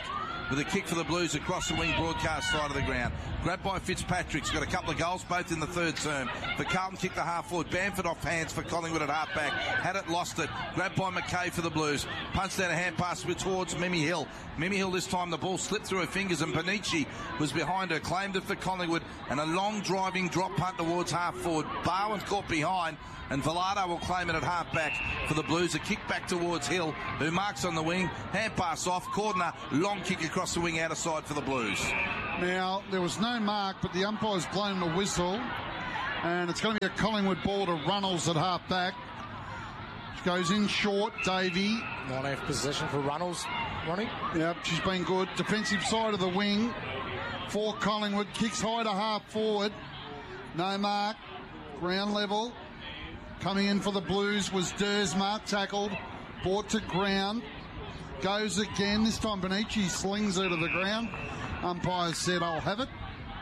S3: with a kick for the Blues across the wing broadcast side of the ground. Grabbed by Fitzpatrick's got a couple of goals, both in the third term. For Carlton, kicked the half forward. Bamford off hands for Collingwood at half back. Had it, lost it. Grabbed by McKay for the Blues. Punched out a hand pass towards Mimi Hill. Mimi Hill this time the ball slipped through her fingers and Benici was behind her. Claimed it for Collingwood and a long driving drop punt towards half forward. Barwin caught behind and Velado will claim it at half back for the Blues. A kick back towards Hill, who marks on the wing. Hand pass off. Cordner, long kick across the wing, out of side for the Blues.
S1: Now, there was no mark, but the umpire's blown the whistle. And it's going to be a Collingwood ball to Runnels at half back. Goes in short, Davey.
S2: nineteenth possession for Runnels, Ronnie.
S1: Yep, she's been good. Defensive side of the wing for Collingwood. Kicks high to half forward. No mark. Ground level. Coming in for the Blues was Dersma, tackled, brought to ground, goes again. This time Benici slings her to the ground. Umpire said, I'll have it.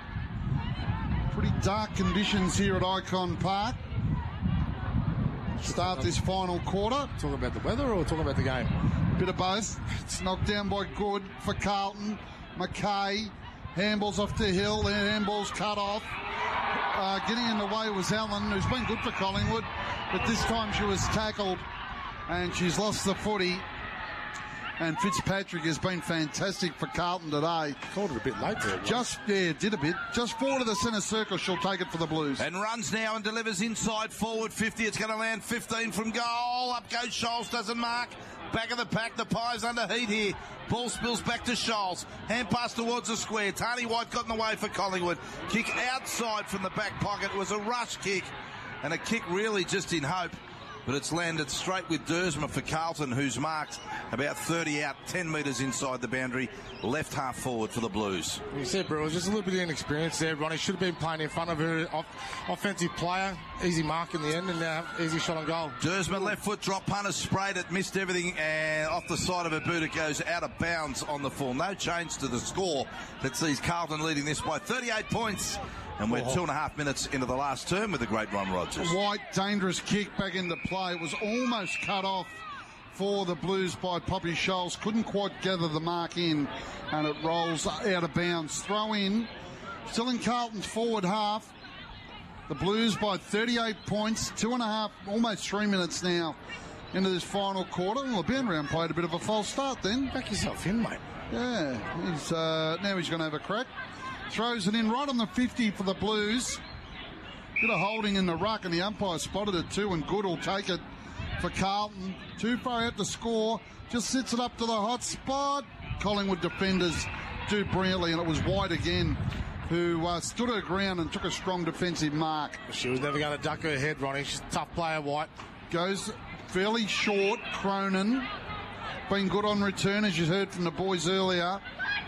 S1: Pretty dark conditions here at Icon Park. Start this final quarter.
S2: Talking about the weather or talking about the game?
S1: Bit of both. It's knocked down by Good for Carlton. McKay, handballs off to Hill, then handballs cut off. Uh, getting in the way was Allen, who's been good for Collingwood, but this time she was tackled and she's lost the footy. And Fitzpatrick has been fantastic for Carlton today.
S2: Called it a bit late there.
S1: Just, yeah, did a bit. Just forward to the centre circle, she'll take it for the Blues.
S3: And runs now and delivers inside forward fifty. It's going to land fifteen from goal. Up goes Scholes, doesn't mark. Back of the pack, the Pies under heat here. Ball spills back to Scholes. Hand pass towards the square. Tony White got in the way for Collingwood. Kick outside from the back pocket. It was a rush kick and a kick really just in hope. But it's landed straight with Dersma for Carlton, who's marked about thirty out, ten metres inside the boundary, left half forward for the Blues.
S2: You said, bro, it was just a little bit of inexperience there. Ronnie should have been playing in front of her off, offensive player. Easy mark in the end and now easy shot on goal.
S3: Dersma, left foot drop, punter sprayed it, missed everything, and off the side of her boot it goes out of bounds on the full. No change to the score that sees Carlton leading this by thirty-eight points. And we're two and a half minutes into the last term with the great Ron Rogers.
S1: White, dangerous kick back into play. It was almost cut off for the Blues by Poppy Scholes. Couldn't quite gather the mark in, and it rolls out of bounds. Throw in. Still in Carlton's forward half. The Blues by thirty-eight points. Two and a half, almost three minutes now into this final quarter. Well, the band round played a bit of a false start then.
S2: Back yourself in, mate.
S1: Yeah. He's, uh, now he's going to have a crack. Throws it in right on the fifty for the Blues. Bit of holding in the ruck, and the umpire spotted it too, and Good will take it for Carlton. Too far out to score. Just sits it up to the hot spot. Collingwood defenders do brilliantly, and it was White again who uh, stood her ground and took a strong defensive mark.
S2: She was never going to duck her head, Ronnie. She's a tough player, White.
S1: Goes fairly short. Cronin been good on return, as you heard from the boys earlier.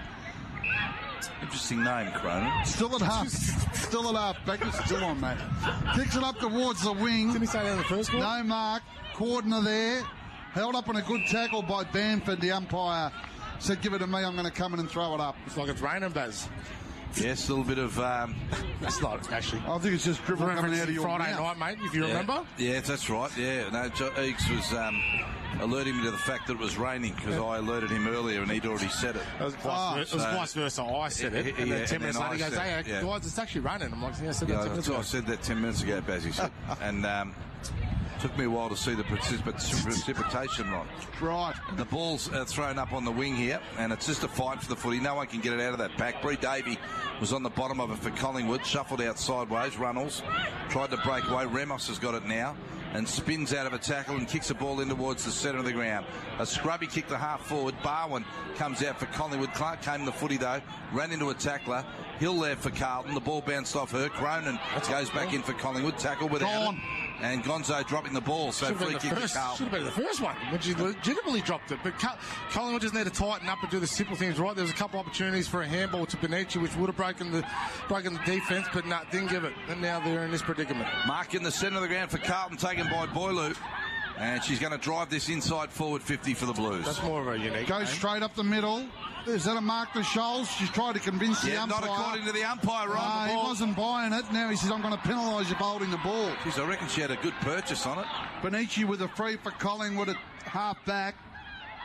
S3: Interesting name, Cronin.
S1: Still at half. Still at half back. It's still on, mate. Kicks it up towards the wing.
S2: Didn't he say that in the first quarter?
S1: No mark. Cordner there. Held up on a good tackle by Bamford. The umpire said, give it to me. I'm going to come in and throw it up.
S2: It's like it's raining, Baz.
S3: Yes, a little bit of... Um,
S2: That's not, actually.
S1: I think it's just dribble coming out of your
S2: Friday
S1: mouth.
S2: night, mate, if you
S3: yeah.
S2: remember.
S3: Yeah, that's right. Yeah. No, Joe Eakes was... Um, alerting me to the fact that it was raining because yeah. I alerted him earlier and he'd already said it.
S2: It was vice, oh, versa. So, it was vice versa. I said it, and
S3: yeah,
S2: then ten minutes later he goes, hey,
S3: yeah.
S2: guys, it's actually raining. I'm like, yeah, I said
S3: yeah,
S2: that ten minutes ago.
S3: I said that ten minutes ago, Bazzy said. and um, took me a while to see the precipitation right.
S1: Right.
S3: The ball's uh, thrown up on the wing here, and it's just a fight for the footy. No one can get it out of that pack. Bree Davey was on the bottom of it for Collingwood, shuffled out sideways. Runnels tried to break away. Ramos has got it now and spins out of a tackle and kicks the ball in towards the centre of the ground. A scrubby kick to half forward. Barwin comes out for Collingwood. Clark came the footy though, ran into a tackler. Hill there for Carlton. The ball bounced off her. Cronin That's goes back in for Collingwood. Tackle without it. And Gonzo dropping the ball. So free kick
S2: first,
S3: to Carlton.
S2: Should have been the first one when she legitimately dropped it. But Collingwood just need to tighten up and do the simple things right. There was a couple of opportunities for a handball to Benici, which would have broken the broken the defence, but nah, didn't give it. And now they're in this predicament.
S3: Mark in the centre of the ground for Carlton, taken by Boileau. And she's going to drive this inside forward fifty for the Blues.
S2: That's more of a unique.
S1: Goes
S2: game.
S1: straight up the middle. Is that a mark to Scholes? She's tried to convince
S3: yeah,
S1: the umpire.
S3: Not according to the umpire, right?
S1: No, he wasn't buying it. Now he says, I'm going to penalise you for holding the ball.
S3: Jeez, I reckon she had a good purchase on it.
S1: Benici with a free for Collingwood at half back.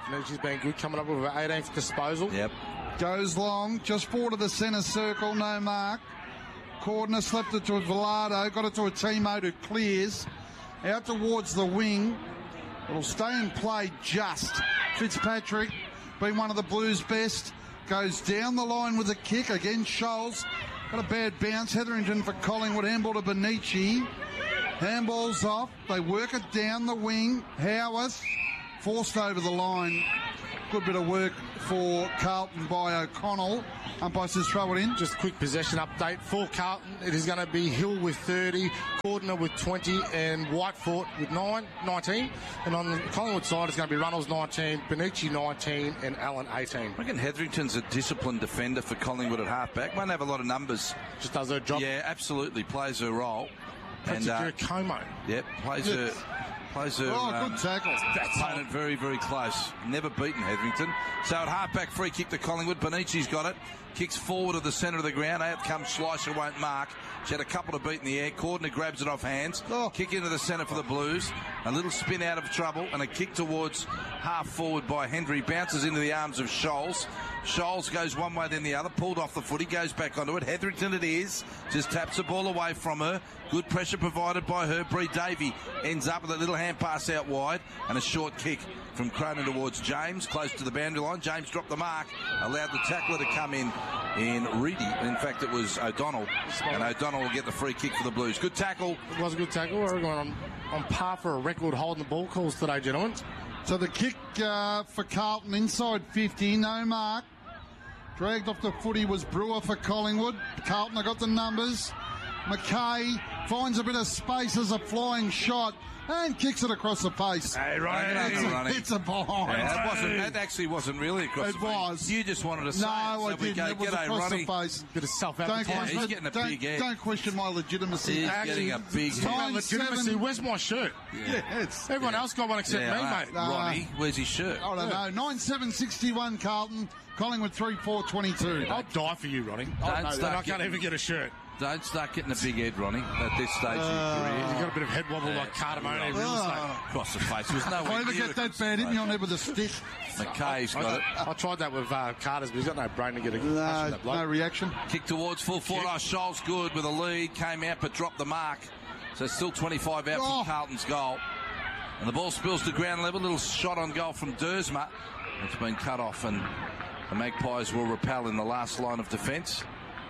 S2: She's been good, coming up with her eighteenth disposal.
S3: Yep.
S1: Goes long, just forward of the centre circle, no mark. Cordner slipped it to Velado, got it to a teammate who clears. Out towards the wing. It'll stay in play just. Fitzpatrick, been one of the Blues' best, goes down the line with a kick. Again, Scholes. Got a bad bounce. Hetherington for Collingwood. Handball to Benici. Handball's off. They work it down the wing. Howarth forced over the line. Good bit of work for Carlton by O'Connell. Umpire says throw it in.
S2: Just a quick possession update for Carlton. It is going to be Hill with thirty, Cordner with twenty, and Whitefort with nine, nineteen. And on the Collingwood side, it's going to be Runnels nineteen, Benici nineteen, and Allen eighteen.
S3: I reckon Hetherington's a disciplined defender for Collingwood at halfback. Won't have a lot of numbers.
S2: Just does her job.
S3: Yeah, absolutely. Plays her role.
S2: That's
S3: and
S2: a
S3: uh,
S2: Como.
S3: Yep, plays her. Plays her
S1: Oh,
S3: um,
S1: good tackle.
S3: opponent very, very close. Never beaten Hetherington. So at halfback, free kick to Collingwood. Benici's got it. Kicks forward of the centre of the ground. Out comes Schleicher, won't mark. She had a couple to beat in the air. Cordner grabs it off hands.
S1: Oh.
S3: Kick into the centre for the Blues. A little spin out of trouble and a kick towards half forward by Hendry. Bounces into the arms of Scholes. Scholes goes one way then the other. Pulled off the footy. Goes back onto it. Hetherington it is. Just taps the ball away from her. Good pressure provided by her. Bree Davey ends up with a little hand pass out wide and a short kick from Cronin towards James, close to the boundary line. James dropped the mark, allowed the tackler to come in in Reedy. In fact, it was O'Donnell, and O'Donnell will get the free kick for the Blues. Good tackle.
S2: It was a good tackle. We're going on, on par for a record holding the ball calls today, gentlemen.
S1: So the kick uh, for Carlton inside fifty, no mark. Dragged off the footy was Brewer for Collingwood. Carlton have got the numbers. McKay finds a bit of space as a flying shot and kicks it across the face.
S3: Hey, Ronnie.
S1: It's,
S3: Hey,
S1: a,
S3: Ronnie.
S1: it's a behind.
S3: Yeah, that, wasn't, that actually wasn't really across
S1: It
S3: the face.
S1: was.
S3: You just wanted to say
S1: No,
S3: it.
S1: I
S3: So we
S1: didn't.
S3: go,
S1: It was
S3: "G'day,
S1: across
S3: Ronnie."
S1: the face.
S2: Bit of
S1: Don't
S2: self-advertising.
S1: question,
S3: he's getting a
S1: don't,
S3: big head.
S1: don't question my legitimacy.
S3: He's
S1: Actually,
S3: getting a big head.
S1: nine,
S2: Legitimacy.
S1: seven-
S2: Where's my shirt?
S1: Yeah, it's,
S2: Everyone else got one except
S3: Yeah,
S2: me,
S3: I
S2: mate.
S3: know.
S1: Uh,
S3: Ronnie, where's his shirt?
S1: I don't know. nine seven sixty-one Carlton. Collingwood three four twenty-two.
S2: I'll die for you, Ronnie.
S3: Don't
S2: I, know,
S3: start
S2: I can't
S3: getting-
S2: even get a shirt.
S3: Don't start getting a big head, Ronnie, at this stage of your career.
S2: You've got a bit of head wobble
S3: Yeah.
S2: like Cardamone
S3: Yeah.
S2: real estate.
S3: Across the face. There was no
S1: If I ever get that bad, hit me on there with a stick.
S3: McKay's got it.
S2: I tried that with uh, Carter's, but he's got no brain to get a catch with
S1: No,
S2: that bloke.
S1: no reaction.
S3: Kick towards full forward. Oh, Scholes good with a lead. Came out but dropped the mark. So still twenty-five out
S1: Oh.
S3: from Carlton's goal. And the ball spills to ground level. Little shot on goal from Dersma. It's been cut off and the Magpies will repel in the last line of defence.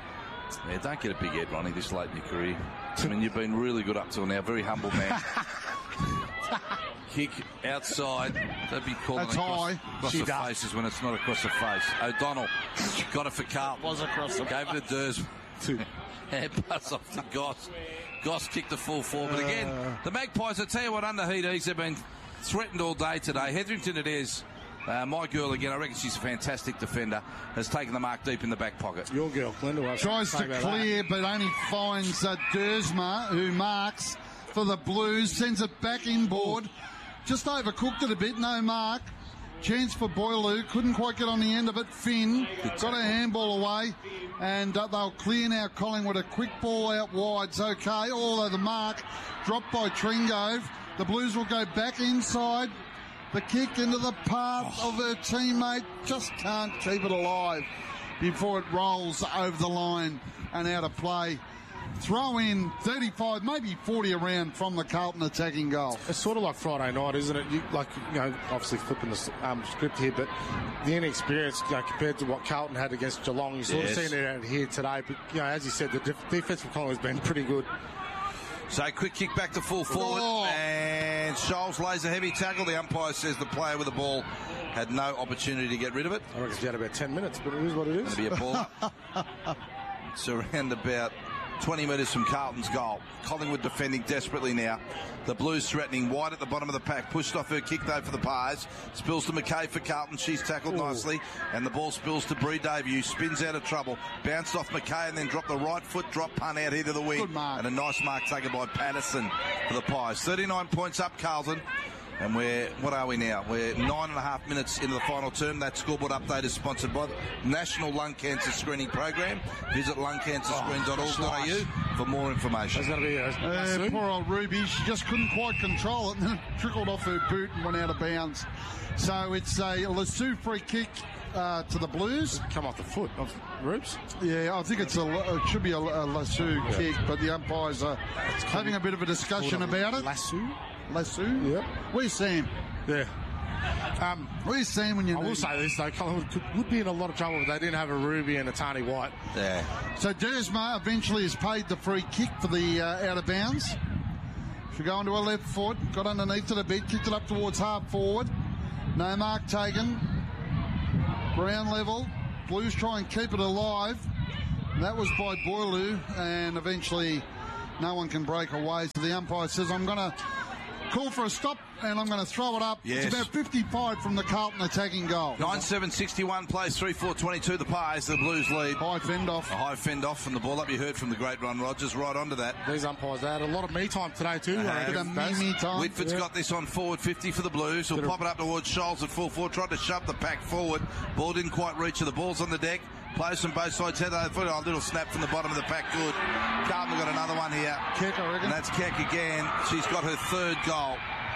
S3: Yeah, don't get a big head, Ronnie, this late in your career. I mean, you've been really good up till now. Very humble man. Kick outside. Don't be calling
S1: That's
S3: it across,
S1: high.
S3: across
S1: She
S3: the
S1: does.
S3: faces when it's not across the face. O'Donnell got it for Carlton.
S1: Was across the
S3: Gave it to Durs. Hand pass off to Goss. Goss kicked the full four. But again, the Magpies, I tell you what, under heat ease, they've been threatened all day today. Hetherington it is. Uh, my girl again, I reckon she's a fantastic defender, has taken the mark deep in the back pocket.
S2: Your girl, Glenda, was
S1: Tries to clear, but only finds uh, Dersma, who marks for the Blues, sends it back inboard. Just overcooked it a bit, no mark. Chance for Boileau, couldn't quite get on the end of it. Finn got a handball away, and uh, they'll clear now. Collingwood, a quick ball out wide's okay, although the mark dropped by Tringove. The Blues will go back inside. The kick into the path of her teammate, just can't keep it alive before it rolls over the line and out of play. Throw in thirty-five, maybe forty around from the Carlton attacking goal.
S2: It's sort of like Friday night, isn't it? You, like, you know, obviously flipping the um, script here, but the inexperience, you know, compared to what Carlton had against Geelong, you sort
S3: Yes.
S2: of seen it out here today. But, you know, as you said, the def- defence for Collingwood has been pretty good.
S3: So quick kick back to full forward,
S1: Oh.
S3: and Scholes lays a heavy tackle. The umpire says the player with the ball had no opportunity to get rid of it.
S2: I reckon she had about ten minutes, but it is what it is.
S3: Going to be a ball up. It's around about twenty metres from Carlton's goal. Collingwood defending desperately now. The Blues threatening wide at the bottom of the pack. Pushed off her kick though for the Pies. Spills to McKay for Carlton. She's tackled
S2: Ooh. nicely.
S3: And the ball spills to Bree Davey, who spins out of trouble. Bounced off McKay and then dropped the right foot drop punt out here to the wing.
S1: Good mark.
S3: And a nice mark taken by Patterson for the Pies. thirty-nine points up, Carlton. And we're, what are we now? We're nine and a half minutes into the final term. That scoreboard update is sponsored by the National Lung Cancer Screening Program. Visit lung cancer screen dot org dot a u for more information.
S2: There's going to be a,
S1: Uh,
S2: a
S1: poor old Ruby, she just couldn't quite control it and then it trickled off her boot and went out of bounds. So it's a Lasso free kick uh, to the Blues.
S2: come off the foot of Roops.
S1: Yeah, I think it's a it should be a, a Lasso
S2: yeah.
S1: kick, but the umpires are having a bit of a discussion about it.
S2: Lasso?
S1: Lasso?
S2: Yeah.
S1: Where's Sam?
S2: Yeah. Um,
S1: Where's Sam when you
S2: I
S1: need
S2: will say this, though, Collingwood could, would be in a lot of trouble if they didn't have a Ruby and a Tani White.
S3: Yeah.
S1: So Dersma eventually has paid the free kick for the uh, out of bounds. She'll go onto her left foot, got underneath to the bit, kicked it up towards half forward. No mark taken. Ground level. Blues try and keep it alive. That was by Boileau, and eventually no one can break away. So the umpire says, I'm going to call for a stop and I'm going to throw it up.
S3: Yes.
S1: It's about fifty-five from the Carlton attacking goal.
S3: nine seven sixty-one plays three four twenty-two. The Pies, the Blues lead.
S1: High fend off.
S3: A high fend off from the ball up. You heard from the great Ron Rogers right onto that.
S2: These umpires, they had a lot of me time today, too.
S3: Uh,
S2: I
S1: Bit
S2: reckon,
S1: of
S2: Baz.
S1: me time.
S3: Whitford's
S2: Yeah.
S3: got this on forward fifty for the Blues. He'll
S2: Bit of-
S3: pop it up towards Scholes at full forward. Tried to shove the pack forward. Ball didn't quite reach her. The ball's on the deck. Plays from both sides. Head over foot. A little snap from the bottom of the pack. Good. Carlton got another one here.
S1: Kick, I reckon.
S3: And that's Keck again. She's got her third goal.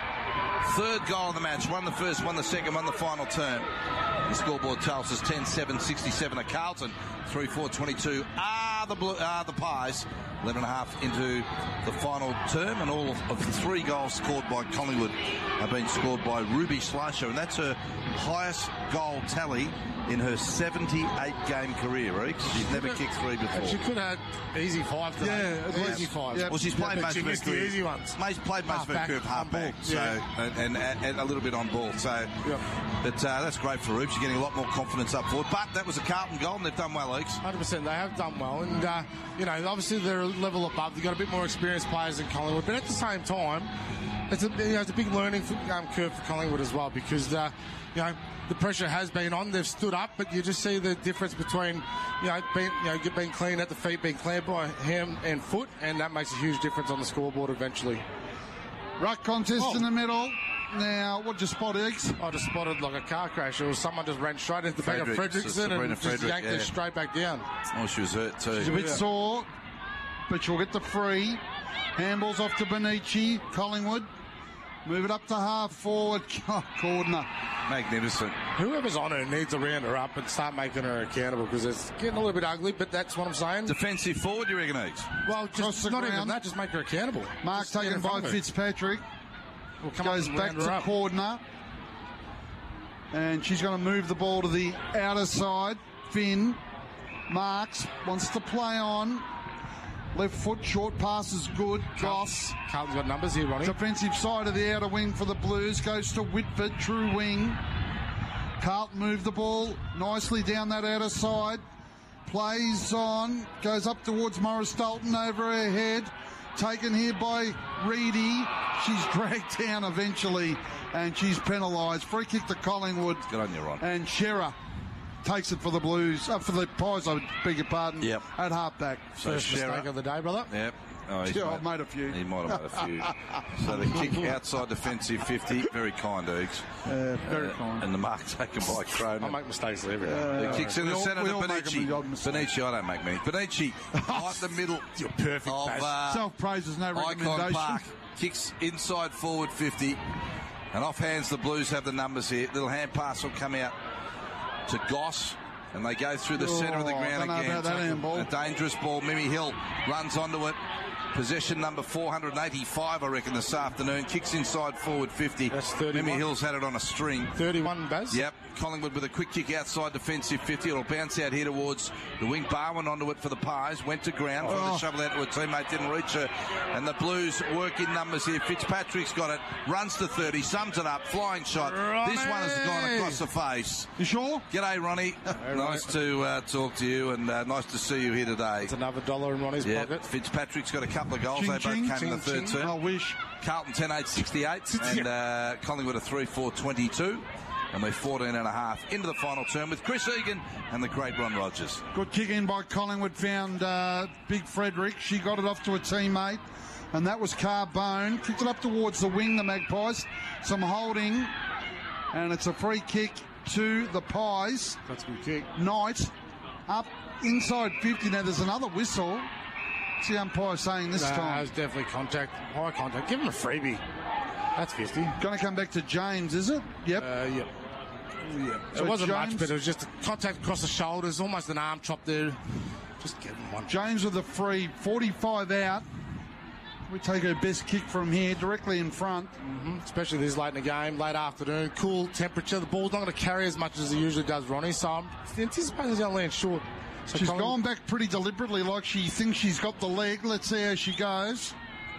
S3: Third goal of the match. Won the first, won the second, won the final term. The scoreboard tells us ten seven sixty-seven at Carlton. three four twenty-two are the blue, are the Pies. eleven and a half into the final term, and all of the three goals scored by Collingwood have been scored by Ruby Schleicher, and that's her highest goal tally in her seventy-eight game career, Reeks. She's never kicked three before.
S2: She could have had easy five today.
S1: Yeah, at least.
S2: easy five.
S1: Yeah.
S3: Well, she's played
S2: But
S3: most
S2: she
S3: of her
S2: missed the
S3: career.
S2: easy ones.
S3: Most played most of her
S2: Half-back,
S3: career half back,
S2: on
S3: so
S2: ball. Yeah.
S3: and, and, and a little bit on ball. So,
S2: Yep.
S3: but uh, that's great for Rube. She's getting a lot more confidence up forward. But that was a Carlton goal, and they've done well, Eeks.
S2: one hundred percent. They have done well. And, uh, you know, obviously they're a level above. They've got a bit more experienced players than Collingwood. But at the same time, it's a, you know, it's a big learning for, um, curve for Collingwood as well because, uh, you know, the pressure has been on. They've stood up, but you just see the difference between, you know, being, you know, being clean at the feet, being cleared by hand and foot, and that makes a huge difference on the scoreboard eventually.
S1: Ruck contest
S2: Oh.
S1: in the middle. Now, what you spot, Eggs?
S2: I just spotted like a car crash. It was someone just ran straight into the back of
S3: Frederick,
S2: Fredrickson
S3: Sabrina
S2: and just
S3: Frederick,
S2: yanked her
S3: yeah.
S2: straight back down.
S3: Oh, she was hurt too.
S1: She's a bit
S2: Yeah.
S1: sore, but she'll get the free. Handballs off to Benici. Collingwood. Move it up to half forward. Oh, Cordner.
S3: Magnificent.
S2: Whoever's on her needs to round her up and start making her accountable because it's getting a little bit ugly, but that's what I'm saying.
S3: Defensive forward, you reckon, Eeks?
S2: Well,
S1: Cross
S2: just
S1: the
S2: not even
S1: ground.
S2: that, just make her accountable.
S1: Mark
S2: Just get
S1: taken
S2: in front
S1: by
S2: of her.
S1: Fitzpatrick.
S2: We'll come up
S1: Goes
S2: and
S1: back
S2: round her
S1: to
S2: up.
S1: Cordner. And she's going to move the ball to the outer side. Finn. Marks. Wants to play on. Left foot, short pass is good. Goss.
S2: Carlton's got numbers here, Ronnie.
S1: Defensive side of the outer wing for the Blues. Goes to Whitford, true wing. Carlton move the ball nicely down that outer side. Plays on. Goes up towards Morris Dalton over her head. Taken here by Reedy. She's dragged down eventually and she's penalised. Free kick to Collingwood.
S3: Good on you, Ron.
S1: And Shearer takes it for the Blues. Uh, for the Pies, I beg your pardon.
S3: Yep.
S1: At half back.
S3: So
S2: First
S3: Shearer-
S2: mistake of the day, brother.
S3: Yep. Oh, he's
S1: Yeah, I've made a few.
S3: He might have made a few. So the kick outside defensive fifty, very kind, Eeks.
S1: Uh, very kind.
S3: And the mark taken by
S2: I
S3: Cronin.
S2: make mistakes every day.
S3: The kicks in
S1: we
S3: the
S1: all-
S3: centre
S1: we
S3: to
S1: all make
S3: Benici.
S1: the odd mistake.
S3: Benici, I don't make many. Benici, right the middle
S2: You're perfect,
S3: of
S2: Baz.
S3: uh,
S1: Self-praise is no
S3: Icon
S1: recommendation.
S3: Park. Kicks inside forward fifty. And off hands, the Blues have the numbers here. Little hand pass will come out to Goss. And they go through the centre of the
S1: Oh,
S3: ground
S1: don't know
S3: again.
S1: about that handball.
S3: A dangerous ball. Mimi Hill runs onto it. Possession number four hundred eighty-five, I reckon, this afternoon. Kicks inside forward fifty.
S2: That's thirty-one.
S3: Mimi Hill's had it on a string.
S2: thirty-one, Baz.
S3: Yep. Collingwood with a quick kick outside defensive fifty. It'll bounce out here towards the wing. Barwin onto it for the Pies. Went to ground. Tried
S1: Oh.
S3: to shovel out to a teammate. Didn't reach her. And the Blues work in numbers here. Fitzpatrick's got it. Runs to thirty. Sums it up. Flying shot.
S2: Ronnie!
S3: This one has gone across the face.
S1: You sure?
S3: G'day, Ronnie. Nice to uh, talk to you and uh, nice to see you here today.
S2: It's another dollar in Ronnie's
S3: Yeah,
S2: pocket.
S3: Fitzpatrick's got a couple of goals.
S1: Ching,
S3: they both
S1: ching,
S3: came in the
S1: ching,
S3: third
S1: ching.
S3: term.
S1: I wish.
S3: Carlton ten eight sixty-eight and uh, Collingwood a three four twenty-two. And we're fourteen and a half into the final term with Chris Egan and the great Ron Rogers.
S1: Good kick in by Collingwood. Found uh, Big Frederick. She got it off to a teammate. And that was Carbone. Kicked it up towards the wing, the Magpies. Some holding. And it's a free kick to the Pies.
S2: That's a good kick.
S1: Knight up inside fifty. Now there's another whistle. What's the umpire saying this
S2: no,
S1: time?
S2: It was definitely contact, high contact. Give him a freebie. That's fifty.
S1: Going to come back to James, is it? Yep.
S2: Uh, yep. Yeah.
S1: So
S2: it wasn't
S1: James,
S2: much, but it was just a contact across the shoulders, almost an arm chop there. Just give him one.
S1: James with the free, forty-five out. We take her best kick from here, directly in front.
S2: Mm-hmm. Especially this late in the game, late afternoon, cool temperature. The ball's not going to carry as much as it usually does, Ronnie, so I'm anticipating it's going to land short. So
S1: she's
S2: Colin...
S1: gone back pretty deliberately, like she thinks she's got the leg. Let's see how she goes.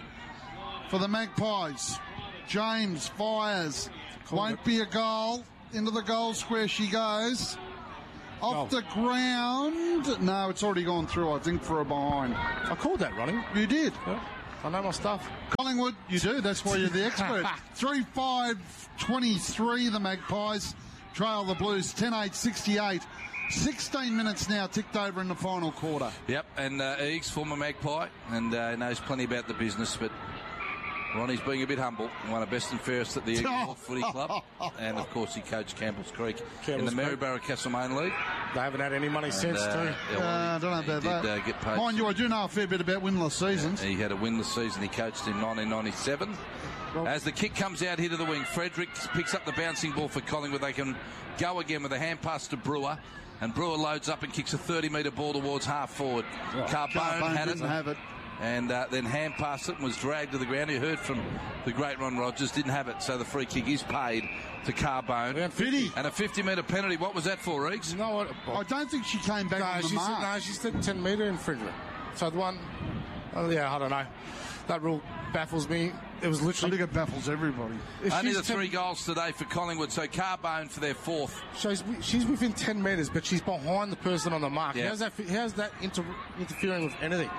S1: For the Magpies, James fires. Colin Won't be a goal. Into the goal square she goes. Off oh. the ground. No, it's already gone through, I think, for a behind.
S2: I called that, Ronnie.
S1: You did.
S2: Yeah. I know my stuff.
S1: Collingwood, you do. That's why you're the expert. three five twenty-three, the Magpies trail the Blues. ten eight sixty-eight. sixteen minutes now ticked over in the final quarter.
S3: Yep, and uh, Eags, former Magpie, and uh, knows plenty about the business, but Ronnie's being a bit humble. One of best and fairest at the Eagle Footy Club. And, of course, he coached Campbell's Creek Campbell's in the Maryborough Castlemaine League.
S2: They haven't had any money and, since, uh, too.
S1: Yeah, well, uh, I don't know about
S3: that.
S1: Did,
S3: uh, get paid.
S1: Mind you, I do know a fair bit about winless seasons.
S3: Yeah, he had a winless season. He coached in nineteen ninety-seven. Well, as the kick comes out here to the wing, Frederick picks up the bouncing ball for Collingwood. They can go again with a hand pass to Brewer. And Brewer loads up and kicks a thirty metre ball towards half forward. Oh, Carbone, Carbone had
S1: didn't
S3: it.
S1: have it.
S3: And uh, then hand passed it and was dragged to the ground. You heard from the great Ron Rogers, didn't have it, so the free kick is paid to Carbone.
S1: Yeah, fifty.
S3: And a fifty metre penalty. What was that for, Riggs?
S2: No, what,
S1: I don't think she came back
S2: no,
S1: on the
S2: she
S1: mark.
S2: Said, no, she said ten metre infringement. So the one, oh, yeah, I don't know. That rule baffles me. It was literally...
S1: I think it baffles everybody.
S3: If Only the three ten... goals today for Collingwood, so Carbone for their fourth.
S2: She's, she's within ten metres, but she's behind the person on the mark.
S3: Yeah.
S2: How's that, how's that inter, interfering with anything?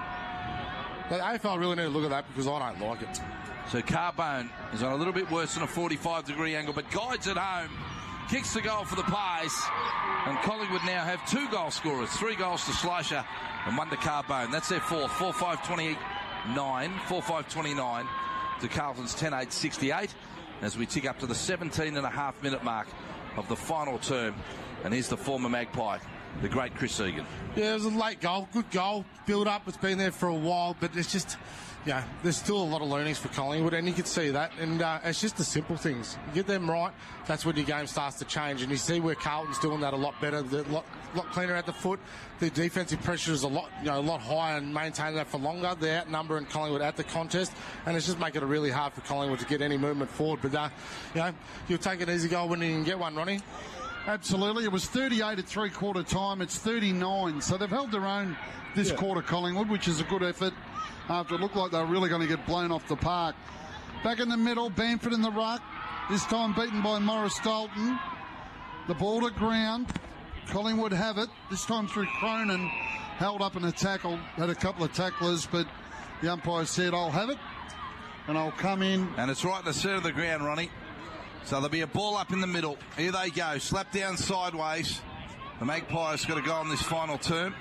S2: The A F L really need to look at that because I don't like it.
S3: So Carbone is on a little bit worse than a forty-five degree angle, but guides it home. Kicks the goal for the Pies. And Collingwood now have two goal scorers. Three goals to Schleicher and one to Carbone. That's their fourth. four five twenty-nine. four five twenty-nine to Carlton's ten eight sixty-eight. As we tick up to the seventeen and a half minute mark of the final term. And here's the former Magpie, the great Chris Egan.
S2: Yeah, it was a late goal. Good goal. Build up. It's been there for a while, but it's just, yeah, there's still a lot of learnings for Collingwood, and you can see that. And uh, it's just the simple things. You get them right, that's when your game starts to change. And you see where Carlton's doing that a lot better, a lot, lot cleaner at the foot. The defensive pressure is a lot, you know, a lot higher and maintaining that for longer. They're outnumbering Collingwood at the contest, and it's just making it really hard for Collingwood to get any movement forward. But, uh, you know, you'll take an easy goal when you can get one, Ronnie.
S1: Absolutely. It was thirty-eight at three-quarter time. It's thirty-nine. So they've held their own this yeah. quarter, Collingwood, which is a good effort after it looked like they were really going to get blown off the park. Back in the middle, Bamford in the ruck. This time beaten by Morris Dalton. The ball to ground. Collingwood have it. This time through Cronin. Held up in a tackle. Had a couple of tacklers, but the umpire said, I'll have it. And I'll come in.
S3: And it's right in the centre of the ground, Ronnie. So there'll be a ball up in the middle. Here they go. Slap down sideways. The Magpies got to go on this final term.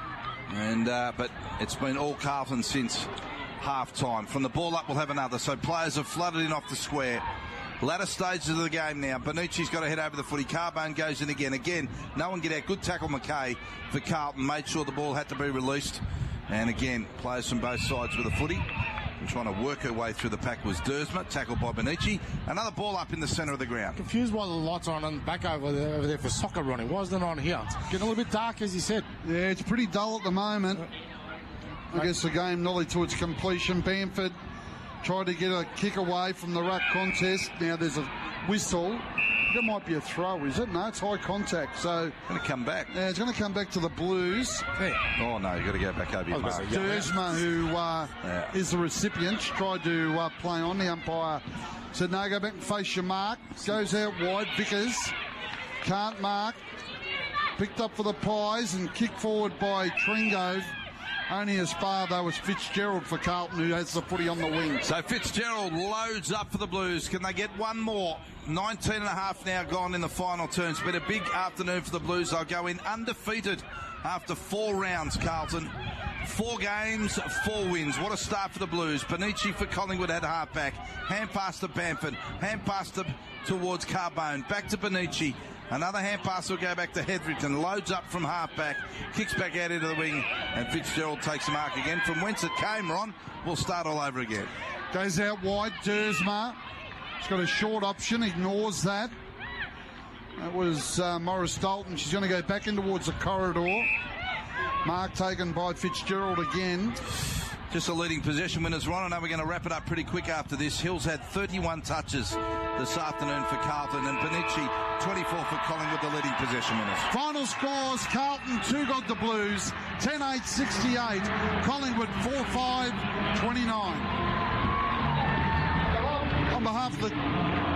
S3: And uh, but it's been all Carlton since half time. From the ball up, we'll have another. So players have flooded in off the square. Latter stages of the game now. Bonucci's got to head over the footy. Carbone goes in again. Again, no one get out. Good tackle, McKay, for Carlton. Made sure the ball had to be released. And again, players from both sides with the footy. And trying to work her way through the pack was Dersma, tackled by Bonucci. Another ball up in the centre of the ground.
S2: Confused why the lights are on back over there, over there for soccer running. Why isn't it on here? It's getting a little bit dark, as you said.
S1: Yeah, it's pretty dull at the moment. Uh, I guess the game nearly to its completion. Bamford tried to get a kick away from the ruck contest. Now there's a whistle. That might be a throw, is it? No, it's high contact. So
S3: going to come back.
S1: Yeah, it's going to come back to the Blues.
S3: Yeah. Oh no, you got to go back over your mark.
S1: Dersma, who uh, yeah. is the recipient, tried to uh, play on. The umpire said, "No, go back and face your mark." Goes out wide. Vickers can't mark. Picked up for the Pies and kicked forward by Tringove. Only as far, though, as Fitzgerald for Carlton, who has the footy on the wing.
S3: So Fitzgerald loads up for the Blues. Can they get one more? nineteen and a half now gone in the final turn. It's been a big afternoon for the Blues. They'll go in undefeated after four rounds, Carlton. Four games, four wins. What a start for the Blues. Bonucci for Collingwood at halfback. Hand pass to Bamford. Hand pass to, towards Carbone. Back to Bonucci. Another hand pass will go back to Hetherington. Loads up from half-back. Kicks back out into the wing. And Fitzgerald takes the mark again. From whence it came, Ron, we'll start all over again.
S1: Goes out wide. Dersma. He's got a short option. Ignores that. That was uh, Morris Dalton. She's going to go back in towards the corridor. Mark taken by Fitzgerald again.
S3: Just the leading possession winners, Ron. I know we're going to wrap it up pretty quick after this. Hills had thirty-one touches this afternoon for Carlton, and Benici twenty-four for Collingwood, the leading possession winners.
S1: Final scores: Carlton two got the Blues, ten eight sixty-eight. Collingwood four five twenty-nine. On behalf of the